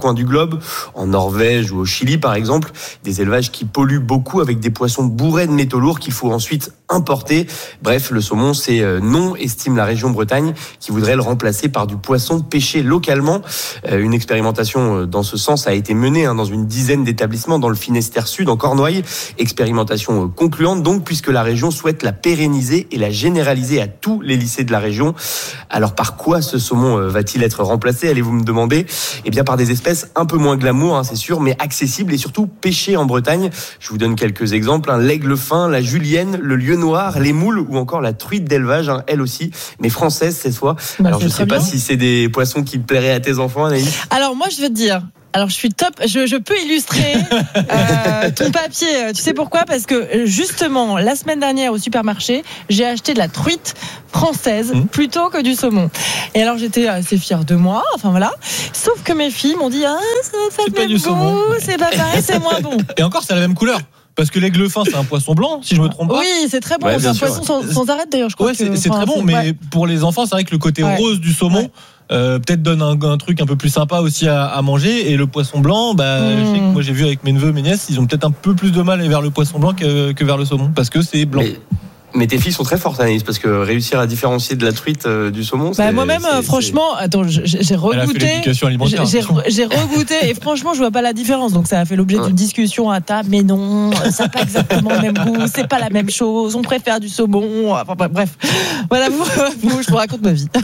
coins du globe, en Norvège ou au Chili par exemple, des élevages qui polluent beaucoup avec des poissons bourrés de métaux lourds qu'il faut ensuite importer. Bref, le saumon, c'est non, estime la région Bretagne, qui voudrait le remplacer par du poisson pêché localement. Une expérimentation dans ce sens a été menée dans une dizaine d'établissements dans le Finistère Sud, en Cornouailles. Expérimentation concluante donc, puisque la région souhaite la pérenniser et la généraliser à tous les lycées de la région. Alors par quoi ce saumon va-t-il être remplacé, allez-vous me demander? Eh bien par des espèces un peu moins glamour, hein, c'est sûr, mais accessibles et surtout pêchées en Bretagne. Je vous donne quelques exemples, hein. L'aigle fin, la julienne, le lieu noir, les moules ou encore la truite d'élevage, hein, elle aussi, mais française cette fois. Bah, Alors je sais pas bien. si c'est des poissons qui plairaient à tes enfants, Anaïs. Alors moi je vais te dire, alors je suis top, je, je peux illustrer euh, ton papier. Tu sais pourquoi? Parce que justement la semaine dernière au supermarché, j'ai acheté de la truite française mmh. plutôt que du saumon. Et alors j'étais assez fière de moi, enfin voilà. Sauf que mes filles m'ont dit ah ça va c'est pas du saumon, c'est pas pareil, c'est moins bon. Et encore c'est la même couleur. Parce que l'aigle fin, c'est un poisson blanc, si je me trompe pas. Oui, c'est très bon. Ouais, c'est un sûr, poisson ouais. sans, sans arrêt d'ailleurs, je crois. Ouais, que, c'est, c'est enfin, très bon, c'est, mais ouais. pour les enfants, c'est vrai que le côté ouais. rose du saumon. Ouais. Euh, peut-être donne un, un truc un peu plus sympa aussi à, à manger, et le poisson blanc, bah, mmh. je sais que moi j'ai vu avec mes neveux, mes nièces, ils ont peut-être un peu plus de mal vers le poisson blanc que, que vers le saumon, parce que c'est blanc. Mais... Mais tes filles sont très fortes, Anaïs, parce que réussir à différencier de la truite euh, du saumon, c'est... Bah moi-même, c'est, franchement, c'est... attends, j'ai, j'ai regoûté. J'ai, j'ai, j'ai regoûté, et franchement, je vois pas la différence. Donc ça a fait l'objet d'une discussion à table. Mais non, ça n'a pas exactement le même goût, c'est pas la même chose. On préfère du saumon. Enfin bref, voilà, vous, vous je vous raconte ma vie.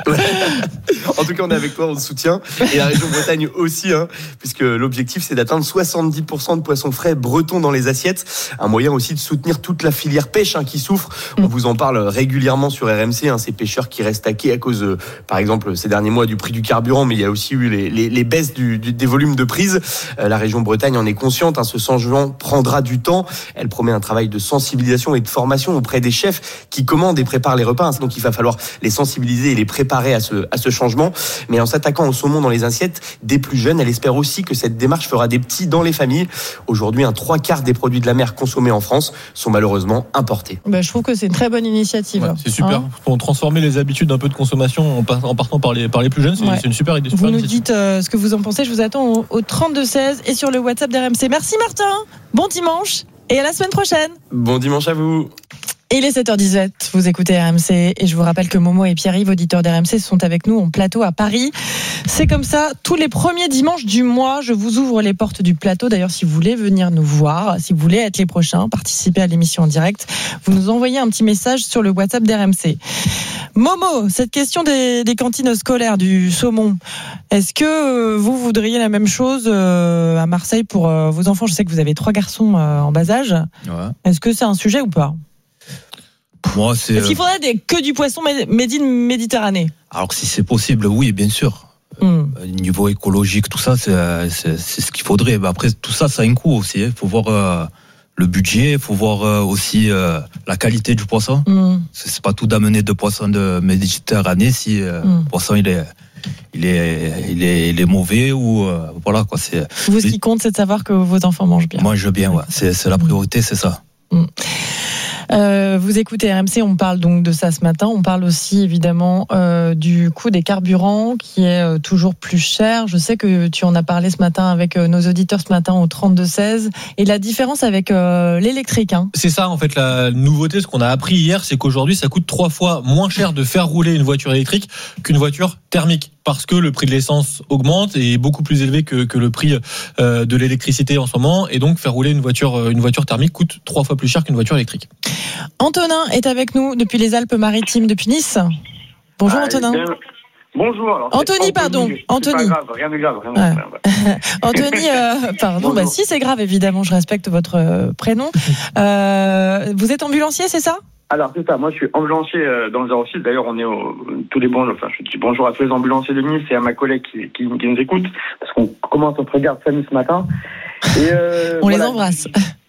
En tout cas, on est avec toi, on te soutient. Et la région Bretagne aussi, hein, puisque l'objectif, c'est d'atteindre soixante-dix pour cent de poissons frais bretons dans les assiettes. Un moyen aussi de soutenir toute la filière pêche hein, qui souffre. On vous en parle régulièrement sur R M C, hein, ces pêcheurs qui restent taqués à cause, euh, par exemple, ces derniers mois du prix du carburant, mais il y a aussi eu les, les, les baisses du, du, des volumes de prise. Euh, la région Bretagne en est consciente, hein, ce changement prendra du temps. Elle promet un travail de sensibilisation et de formation auprès des chefs qui commandent et préparent les repas. Hein, donc il va falloir les sensibiliser et les préparer à ce, à ce changement. Mais en s'attaquant au saumon dans les assiettes des plus jeunes, elle espère aussi que cette démarche fera des petits dans les familles. Aujourd'hui, un trois quarts des produits de la mer consommés en France sont malheureusement importés. Bah, je trouve que c'est une très bonne initiative. Ouais, c'est super. Hein pour transformer les habitudes un peu de consommation en, en partant par les, par les plus jeunes, c'est, ouais. c'est une super idée. Super vous initiative. Nous dites euh, ce que vous en pensez. Je vous attends au, au trente-deux seize et sur le WhatsApp d'R M C. Merci Martin. Bon dimanche et à la semaine prochaine. Bon dimanche à vous. Et il est sept heures dix-sept, vous écoutez R M C et je vous rappelle que Momo et Pierre-Yves, auditeurs d'R M C, sont avec nous en plateau à Paris. C'est comme ça, tous les premiers dimanches du mois, je vous ouvre les portes du plateau. D'ailleurs, si vous voulez venir nous voir, si vous voulez être les prochains, participer à l'émission en direct, vous nous envoyez un petit message sur le WhatsApp d'R M C. Momo, cette question des, des cantines scolaires, du saumon, est-ce que vous voudriez la même chose à Marseille pour vos enfants? Je sais que vous avez trois garçons en bas âge. Ouais. Est-ce que c'est un sujet ou pas? Moi, c'est... Est-ce qu'il faudrait des, que du poisson made in Méditerranée? Alors si c'est possible, oui, bien sûr. Mm. Niveau écologique, tout ça, c'est, c'est, c'est ce qu'il faudrait. Mais après, tout ça, ça a un coût aussi. Il faut voir euh, le budget, il faut voir euh, aussi euh, la qualité du poisson. Mm. C'est, c'est pas tout d'amener de poisson de Méditerranée si euh, mm. le poisson il est, il est, il est, il est mauvais ou euh, voilà quoi. C'est. Vous, ce qui compte, c'est de savoir que vos enfants mangent bien. Mangent bien, ouais. C'est, c'est la priorité, c'est ça. Mm. Euh, vous écoutez R M C, on parle donc de ça ce matin. On parle aussi évidemment euh, du coût des carburants qui est euh, toujours plus cher. Je sais que tu en as parlé ce matin avec euh, nos auditeurs ce matin au trente-deux seize. Et la différence avec euh, l'électrique. Hein. C'est ça en fait la nouveauté, ce qu'on a appris hier, c'est qu'aujourd'hui ça coûte trois fois moins cher de faire rouler une voiture électrique qu'une voiture thermique. Parce que le prix de l'essence augmente et est beaucoup plus élevé que, que le prix euh, de l'électricité en ce moment. Et donc, faire rouler une voiture, une voiture thermique coûte trois fois plus cher qu'une voiture électrique. Antonin est avec nous depuis les Alpes-Maritimes, depuis Nice. Bonjour ah, Antonin. Bien... Bonjour. Alors, Anthony, Anthony, pardon. C'est Anthony. pas grave, rien de grave. Rien de grave. Anthony, euh, pardon. Bah, si, c'est grave, évidemment, je respecte votre euh, prénom. Euh, vous êtes ambulancier, c'est ça ? Alors c'est ça, moi je suis ambulancier dans le zéro six, d'ailleurs on est au, tous les bonjours, enfin je dis bonjour à tous les ambulanciers de Nice et à ma collègue qui, qui, qui nous écoute, parce qu'on commence notre garde famille ce matin. Et euh, on voilà. les embrasse.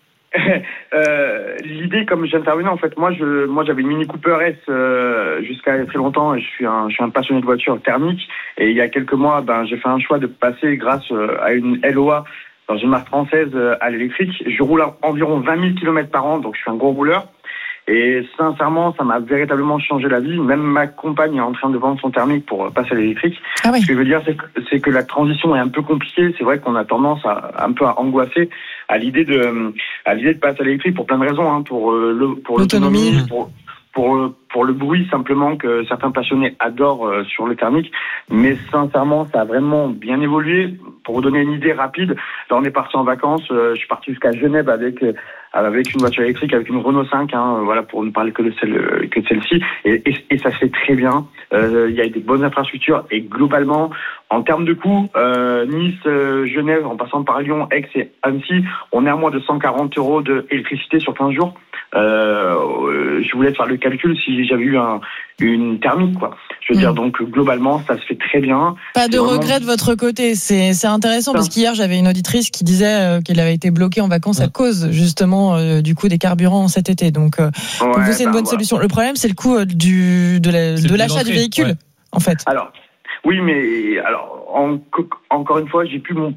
euh, l'idée, comme j'intervenais, en fait, moi je moi j'avais une Mini Cooper S euh, jusqu'à très longtemps, et je suis un je suis un passionné de voitures thermiques, et il y a quelques mois, ben j'ai fait un choix de passer grâce à une L O A dans une marque française à l'électrique. Je roule à environ vingt mille kilomètres par an, donc je suis un gros rouleur. Et sincèrement, ça m'a véritablement changé la vie. Même ma compagne est en train de vendre son thermique pour passer à l'électrique. Ah oui. Ce que je veux dire, c'est que, c'est que la transition est un peu compliquée. C'est vrai qu'on a tendance à un peu à angoisser à l'idée de à l'idée de passer à l'électrique pour plein de raisons, hein, pour euh, le pour l'autonomie, l'autonomie. pour pour pour le bruit simplement que certains passionnés adorent euh, sur le thermique. Mais sincèrement, ça a vraiment bien évolué. Pour vous donner une idée rapide, là on est parti en vacances. Euh, je suis parti jusqu'à Genève avec euh, avec une voiture électrique, avec une Renault cinq, hein, voilà, pour ne parler que de celle que de celle-ci. Et, et, et ça se fait très bien. Euh, il y a des bonnes infrastructures et globalement, en termes de coûts, euh, Nice, euh, Genève, en passant par Lyon, Aix et Annecy, on est à moins de cent quarante euros d'électricité sur quinze jours. Euh, je voulais faire le calcul si j'avais eu un, une thermique, quoi. Je veux mmh. dire, donc globalement, ça se fait très bien. Pas de vraiment... regret de votre côté. C'est, c'est intéressant parce qu'hier, j'avais une auditrice qui disait euh, qu'elle avait été bloquée en vacances mmh. à cause justement euh, du coût des carburants cet été. Donc, euh, ouais, donc vous, c'est une bah, bonne voilà. solution. Le problème, c'est le coût euh, du, de, la, de l'achat du véhicule, ouais. en fait. Alors, oui, mais alors en, encore une fois, j'ai pu mon